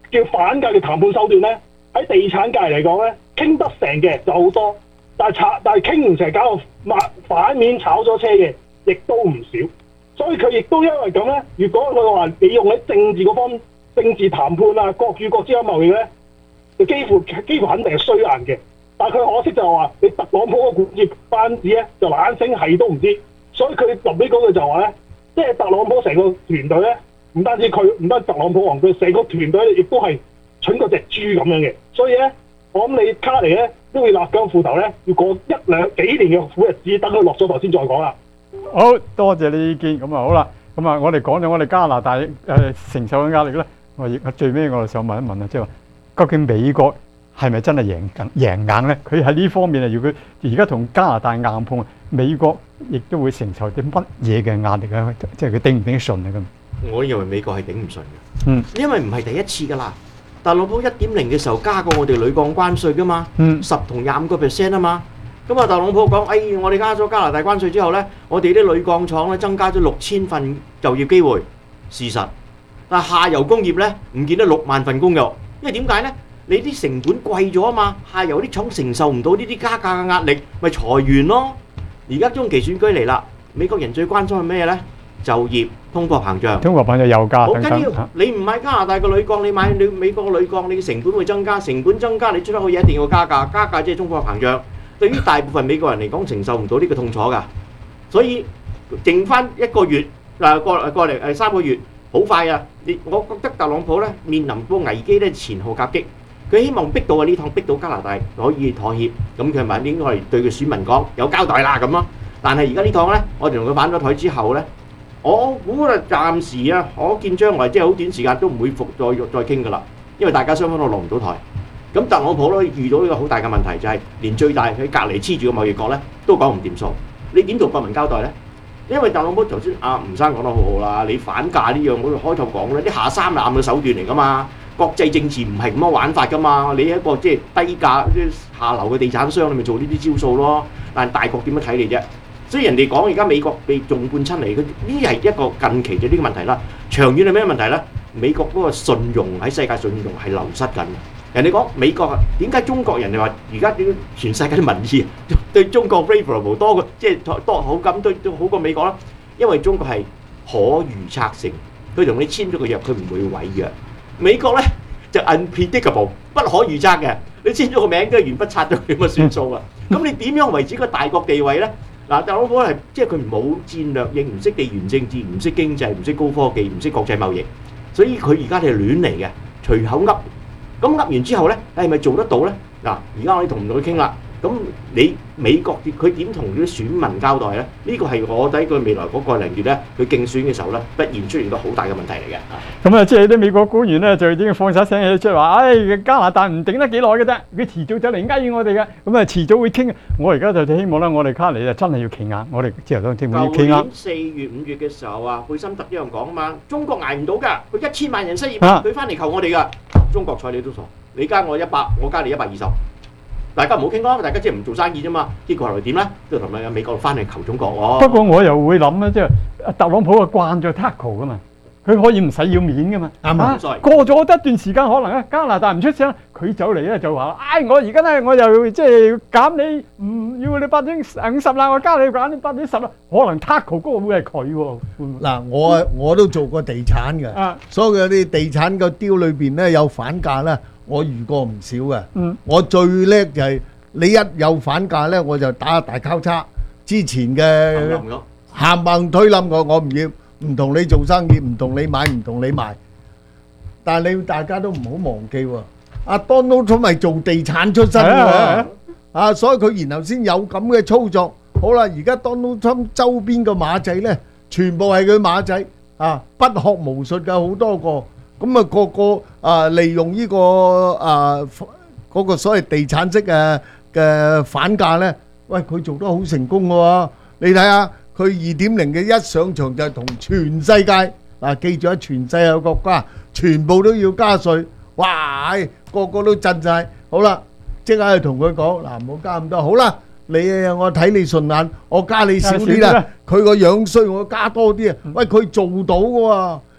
叫反價嘅談判手段咧，喺地產界嚟講咧，傾得成嘅就好多，但係炒但係傾唔成，搞到反反面炒咗車嘅，亦都唔少。所以佢亦都因為咁咧，如果佢話你用喺政治嗰方政治談判啊，國與國之間貿易咧，就幾乎幾乎肯定係衰硬嘅。但係佢可惜就係話，你特朗普個管治班子咧就懶醒係都唔知，所以佢臨尾嗰句就話咧，即係特朗普成個團隊咧，唔單止佢，唔單止特朗普王，佢成個團隊亦都係蠢過隻豬咁樣嘅。所以咧，我諗你卡尼咧都會立緊褲頭咧，要過一兩幾年嘅苦日子，等佢落咗台先再講啦。 好多謝你意見，咁啊好啦，咁啊我哋講咗我哋加拿大誒、呃、承受嘅壓力咧，我亦最尾我哋想問一問啊，即係話究竟美國係咪真係贏緊贏硬咧？佢喺呢方面啊，如果而家同加拿大硬碰，美國亦都會承受啲乜嘢嘅壓力啊？即係佢頂唔頂得順啊？咁我認為美國係頂唔順嘅， 嗯， 因為唔係第一次㗎啦。特朗普一點零嘅時候加過我哋鋁鋼關稅㗎嘛， 嗯， 十同廿五個 percent 啊嘛。咁啊，特朗普講：哎，我哋加咗加拿大關稅之後咧，我哋啲鋁鋼廠咧增加咗六千份就業機會，事實。但係下游工業咧唔見得六萬份工嘅，因為點解咧？你啲成本貴咗啊嘛，下游啲廠承受唔到呢啲加價嘅壓力，咪裁員咯。而家中期選舉嚟啦，美國人最關心係咩咧？就業、通貨膨脹。 通貨膨脹油價好等等。 緊要，你唔買加拿大嘅鋁鋼，你買你美國嘅鋁鋼，你嘅成本會增加，成本增加，你出得去嘢一定要加價，加價即係通貨膨脹。對於大部分美國人嚟講，承受唔到呢個痛楚㗎，所以剩翻一個月嗱過過嚟誒三個月，好快啊！你我覺得特朗普咧面臨個危機咧前後夾擊，佢希望逼到啊呢趟逼到加拿大可以妥協，咁佢咪應該係對佢選民講有交代啦咁咯。但係而家呢趟咧，我哋同佢反咗台之後咧，我估啊暫時啊可見將來即係好短時間都唔會復再再傾㗎啦，因為大家雙方都落唔到台。咁特朗普咧遇到呢個好大嘅問題，就係連最大佢隔離黐住嘅貿易國咧都講唔掂數，你點同國民交代咧？因為特朗普頭先阿吳生講得好好啦，你反價呢樣我哋開頭講咧，啲下三濫嘅手段嚟噶嘛，國際政治唔係咁樣玩法噶嘛，你一個即係低價啲下流嘅地產商，你咪做呢啲招數咯。但係大國點樣睇你啫？所以人哋講而家美國被重判親嚟，佢呢係一個近期嘅呢個問題啦。長遠係咩問題咧？美國嗰個信用喺世界信用係流失緊。人哋講美國啊，點解中國人哋話而家點全世界啲民意對中國 favorable 多過即係多好感對都好過美國啦？因為中國係可預測性，佢同你簽咗個約，佢唔會違約。美國咧就 unpredictable 不可預測嘅，你簽咗個名都係鉛筆擦咗佢咁啊算數啊！咁你點樣維持個大國地位咧？嗱，特朗普係即係佢冇戰略應，唔識地緣政治，唔識經濟，唔識高科技，唔識國際貿易，所以佢而家係亂嚟嘅，隨口噏。咁噏完之後咧，係咪做得到咧？嗱，而家我哋同唔同佢傾啦。咁你美國佢點同啲選民交代咧？呢個係我睇佢未來嗰個零月咧，佢競選嘅時候咧，必然出現個好大嘅問題嚟嘅。 咁啊，即係啲美國官員咧就已經放晒聲氣出嚟話，唉、哎，加拿大唔頂得幾耐嘅啫，佢遲早就嚟呃我哋嘅。咁啊，遲早會傾。我而家就希望咧，我哋卡尼就真係要企硬，我哋自由黨政府要企硬。 舊年四月五月嘅時候啊，貝森特一樣講啊嘛，中國捱唔到㗎，佢一千萬人失業，佢翻嚟求我哋㗎。中國睬你都傻，你加我一百，我加你一百二十。大家唔好傾咯，大家即係唔做生意啫嘛。結果後來點咧？都同埋美國翻嚟求中國喎。 不過我又會諗咧，即係特朗普啊慣咗 tackle 噶嘛，佢可以唔使要面噶嘛。啱啊！過咗一段時間，可能咧加拿大唔出聲，佢走嚟咧就話：唉、哎，我而家咧我又即係減你，唔要你百分之五十啦，我加你減你百分之十啦。可能 tackle 嗰個會係佢喎。 嗱，我我都做過地產嘅， 啊、 所以有啲地產個 deal 裏邊咧有反價咧。我遇過唔少嘅， 嗯、 我最叻就係你一有反價咧，我就打大交叉。之前嘅冚唪推冧我，我唔要，唔同你做生意，唔同你買，唔同你賣。但係你大家都唔好忘記喎，阿 Donald Trump 係做地產出身喎，啊，所以佢然後先有咁嘅操作。好啦，而家 Donald Trump 周邊嘅馬仔咧，全部係佢馬仔，啊，不學無術嘅好多個。咁啊，個個啊利用呢個啊嗰個所謂地產式嘅嘅反價咧，喂，佢做得好成功嘅喎。你睇下佢二點零嘅一上場就係同全世界嗱，記住喺全世界國家全部都要加稅，哇！個個都震曬。好啦，即刻去同佢講嗱，唔好加咁多。好啦，你我睇你順眼，我加你少啲啦。佢個樣衰，我加多啲啊。喂，佢做到嘅喎。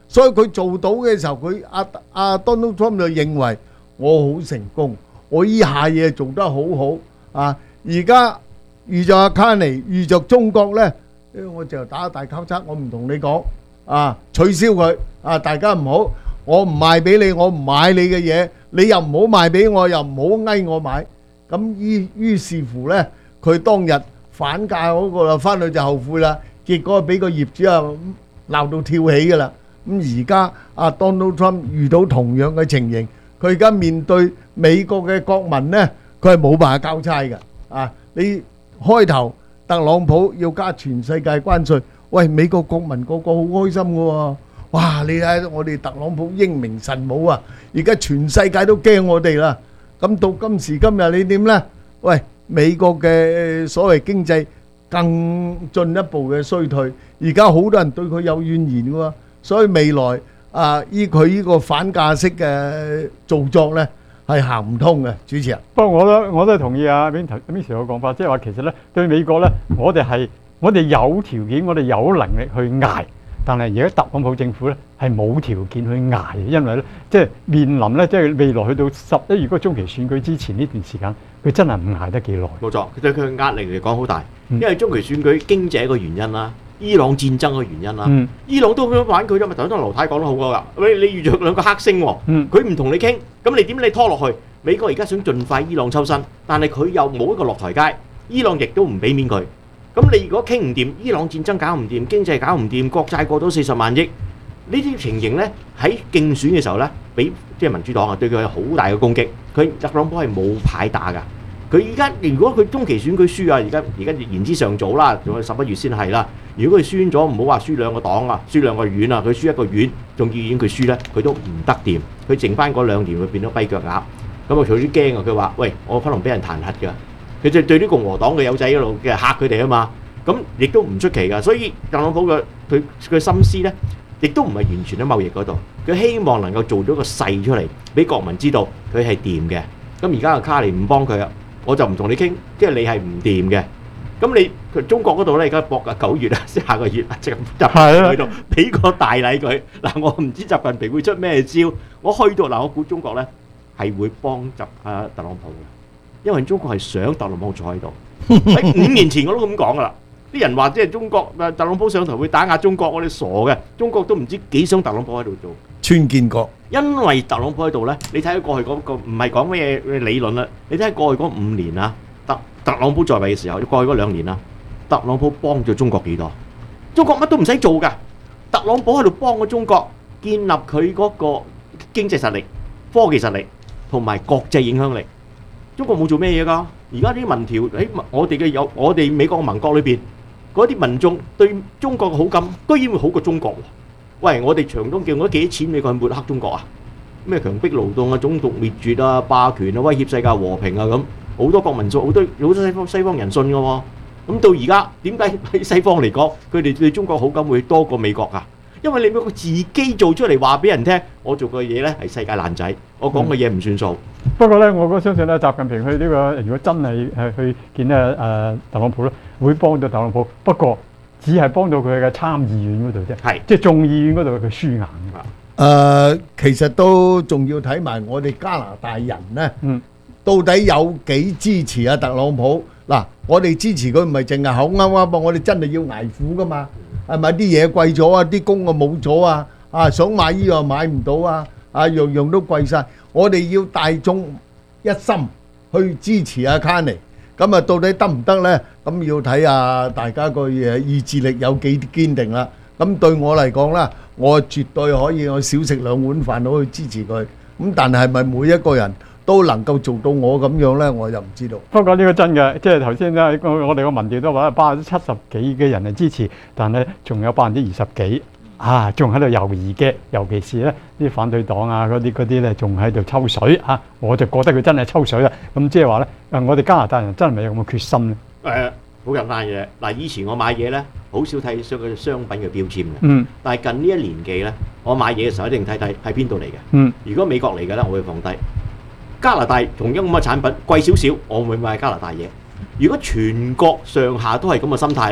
所以佢做到嘅時候，佢阿阿 Donald Trump 就認為我好成功，我依下嘢做得好好啊！而家遇着阿卡尼，遇着中國咧，我就打大交叉，我唔同你講啊，取消佢啊！大家唔好，我唔賣俾你，我唔買你嘅嘢，你又唔好賣俾我，又唔好翳我買。咁於於是乎咧，佢當日反價嗰個啦，翻去就後悔啦。結果俾個業主啊鬧到跳起噶啦。咁而家阿 Donald Trump 遇到同樣嘅情形，佢而家面對美國嘅國民咧，佢係冇辦法交差嘅。啊，你開頭特朗普要加全世界關稅，喂，美國國民個個好開心嘅喎。哇！你睇我哋特朗普英明神武啊，而家全世界都驚我哋啦。咁到今時今日你點咧？喂，美國嘅所謂經濟更進一步嘅衰退，而家好多人對佢有怨言嘅喎，所以未來啊，依佢依個反價式嘅造作咧係行唔通嘅，主持人。 不過我都我都同意啊 Vin 頭 Vin Sir 嘅講法，即係話其實咧對美國咧，我哋係我哋有條件，我哋有能力去捱。但係而家特朗普政府咧係冇條件去捱嘅，因為咧即係面臨咧即係未來去到十一月嗰個中期選舉之前呢段時間，佢真係唔捱得幾耐。 冇錯，對佢嘅壓力嚟講好大，因為中期選舉經濟一個原因啦，伊朗戰爭嘅原因啦， 嗯、 伊朗都咁樣玩佢啫嘛。頭先劉太講得好㗎，你你遇著兩個黑星喎，佢唔同你傾，咁你點你拖落去？美國而家想盡快伊朗抽身，但係佢又冇一個落台階，伊朗亦都唔俾面佢。咁你如果傾唔掂，伊朗戰爭搞唔掂，經濟搞唔掂，國債過到四十萬億，呢啲情形咧喺競選嘅時候咧，俾即係民主黨啊對佢有好大嘅攻擊。佢特朗普係冇牌打㗎。佢而家如果佢中期選舉輸啊，而家而家言之尚早啦，仲有十一月先係啦。如果佢輸咗，唔好話輸兩個黨啊，輸兩個縣啊，佢輸一個縣，眾議院佢輸咧，佢都唔得掂。佢剩翻嗰兩年會變咗跛腳鴨。咁啊，佢啲驚啊！佢話：喂，我可能俾人彈劾㗎。佢就對啲共和黨嘅友仔一路嘅嚇佢哋啊嘛，咁亦都唔出奇噶。所以特朗普嘅佢佢心思咧，亦都唔係完全喺貿易嗰度，佢希望能夠做咗個勢出嚟，俾國民知道佢係掂嘅。咁而家個卡尼唔幫佢啊，我就唔同你傾，即係你係唔掂嘅。咁你佢中國嗰度咧，而家搏啊九月啊，下個月即係入去度俾個大禮佢。嗱，我唔知習近平會出咩招，我去到嗱，我估中國咧係會幫習啊特朗普嘅。因為中國係想特朗普坐喺度，喺五年前我都咁講噶啦。啲人話即係中國特朗普上台會打壓中國，我哋傻嘅。中國都唔知幾想特朗普喺度做。 川建國， 因為特朗普喺度咧，你睇下過去嗰個唔係講咩理論啦，你睇下過去嗰五年啊，特特朗普在位嘅時候，過去嗰兩年啊，特朗普幫咗中國幾多？中國乜都唔使做㗎，特朗普喺度幫咗中國建立佢嗰個經濟實力、科技實力同埋國際影響力。中國冇做咩嘢㗎？而家啲民調喺我哋嘅有我哋美國嘅盟國裏邊，嗰啲民眾對中國嘅好感，居然會好過中國喎！喂，我哋長東叫咗幾多錢美國去抹黑中國啊？咩強迫勞動啊、種族滅絕啊、霸權啊、威脅世界和平啊咁，好多國民族好多好多西方西方人信㗎喎。咁到而家點解喺西方嚟講，佢哋對中國好感會多過美國㗎？因為你美國自己做出嚟話俾人聽，我做嘅嘢咧係世界爛仔，我講嘅嘢唔算數。 嗯、不過咧，我都相信咧，習近平去呢、這個如果真係係去見咧誒、呃、特朗普咧，會幫到特朗普。不過只係幫到佢嘅參議院嗰度啫，係即係眾議院嗰度佢輸硬㗎。誒、 呃，其實都仲要睇埋我哋加拿大人咧，嗯，到底有幾支持啊特朗普？嗱，我哋支持佢唔係淨係口啱啱噃，我哋真係要捱苦噶嘛。係咪啲嘢貴咗啊？啲工啊冇咗啊！啊，想買依樣買唔到啊！啊，樣樣都貴晒。我哋要大眾一心去支持阿卡尼。咁啊，到底得唔得咧？咁要睇下大家個誒意志力有幾堅定啦。咁對我嚟講啦，我絕對可以我少食兩碗飯都去支持佢。咁但係咪每一個人都能夠做到我咁樣咧？我就唔知道。 不過呢個真嘅，即係頭先咧，我哋個民調都話百分之七十幾嘅人係支持，但係仲有百分之二十幾啊，仲喺度猶豫嘅。尤其是咧啲反對黨啊，嗰啲嗰啲咧，仲喺度抽水啊。我就覺得佢真係抽水啦。咁即係話咧，誒，我哋加拿大人真係咪有咁嘅決心咧？ 誒，好簡單嘅。嗱，以前我買嘢咧，好少睇上佢商品嘅標籤嘅。 嗯。 但係近呢一年幾咧，我買嘢嘅時候一定睇睇喺邊度嚟嘅。 嗯。 如果美國嚟嘅咧，我會放低。加拿大同樣咁嘅產品貴少少，我會買加拿大嘢。如果全國上下都係咁嘅心態咧，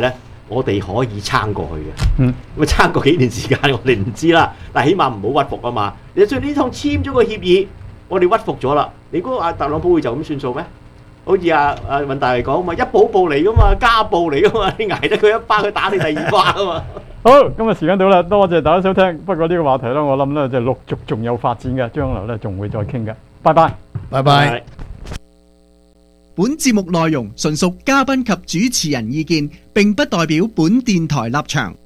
我哋可以撐過去嘅。 嗯， 咁撐過幾段時間我哋唔知啦，但係起碼唔好屈服啊嘛。你最呢趟簽咗個協議，我哋屈服咗啦，你估阿特朗普會就咁算數咩？好似阿阿尹大嚟講嘛，一步步嚟噶嘛，家暴嚟噶嘛，你捱得佢一巴，佢打你第二巴啊嘛。 好，今日時間到啦，多謝大家收聽。不過呢個話題咧，我諗咧就陸續仲有發展嘅，將來咧仲會再傾嘅。拜拜， 拜拜。 本節目內容純屬嘉賓及主持人意見，並不代表本電台立場。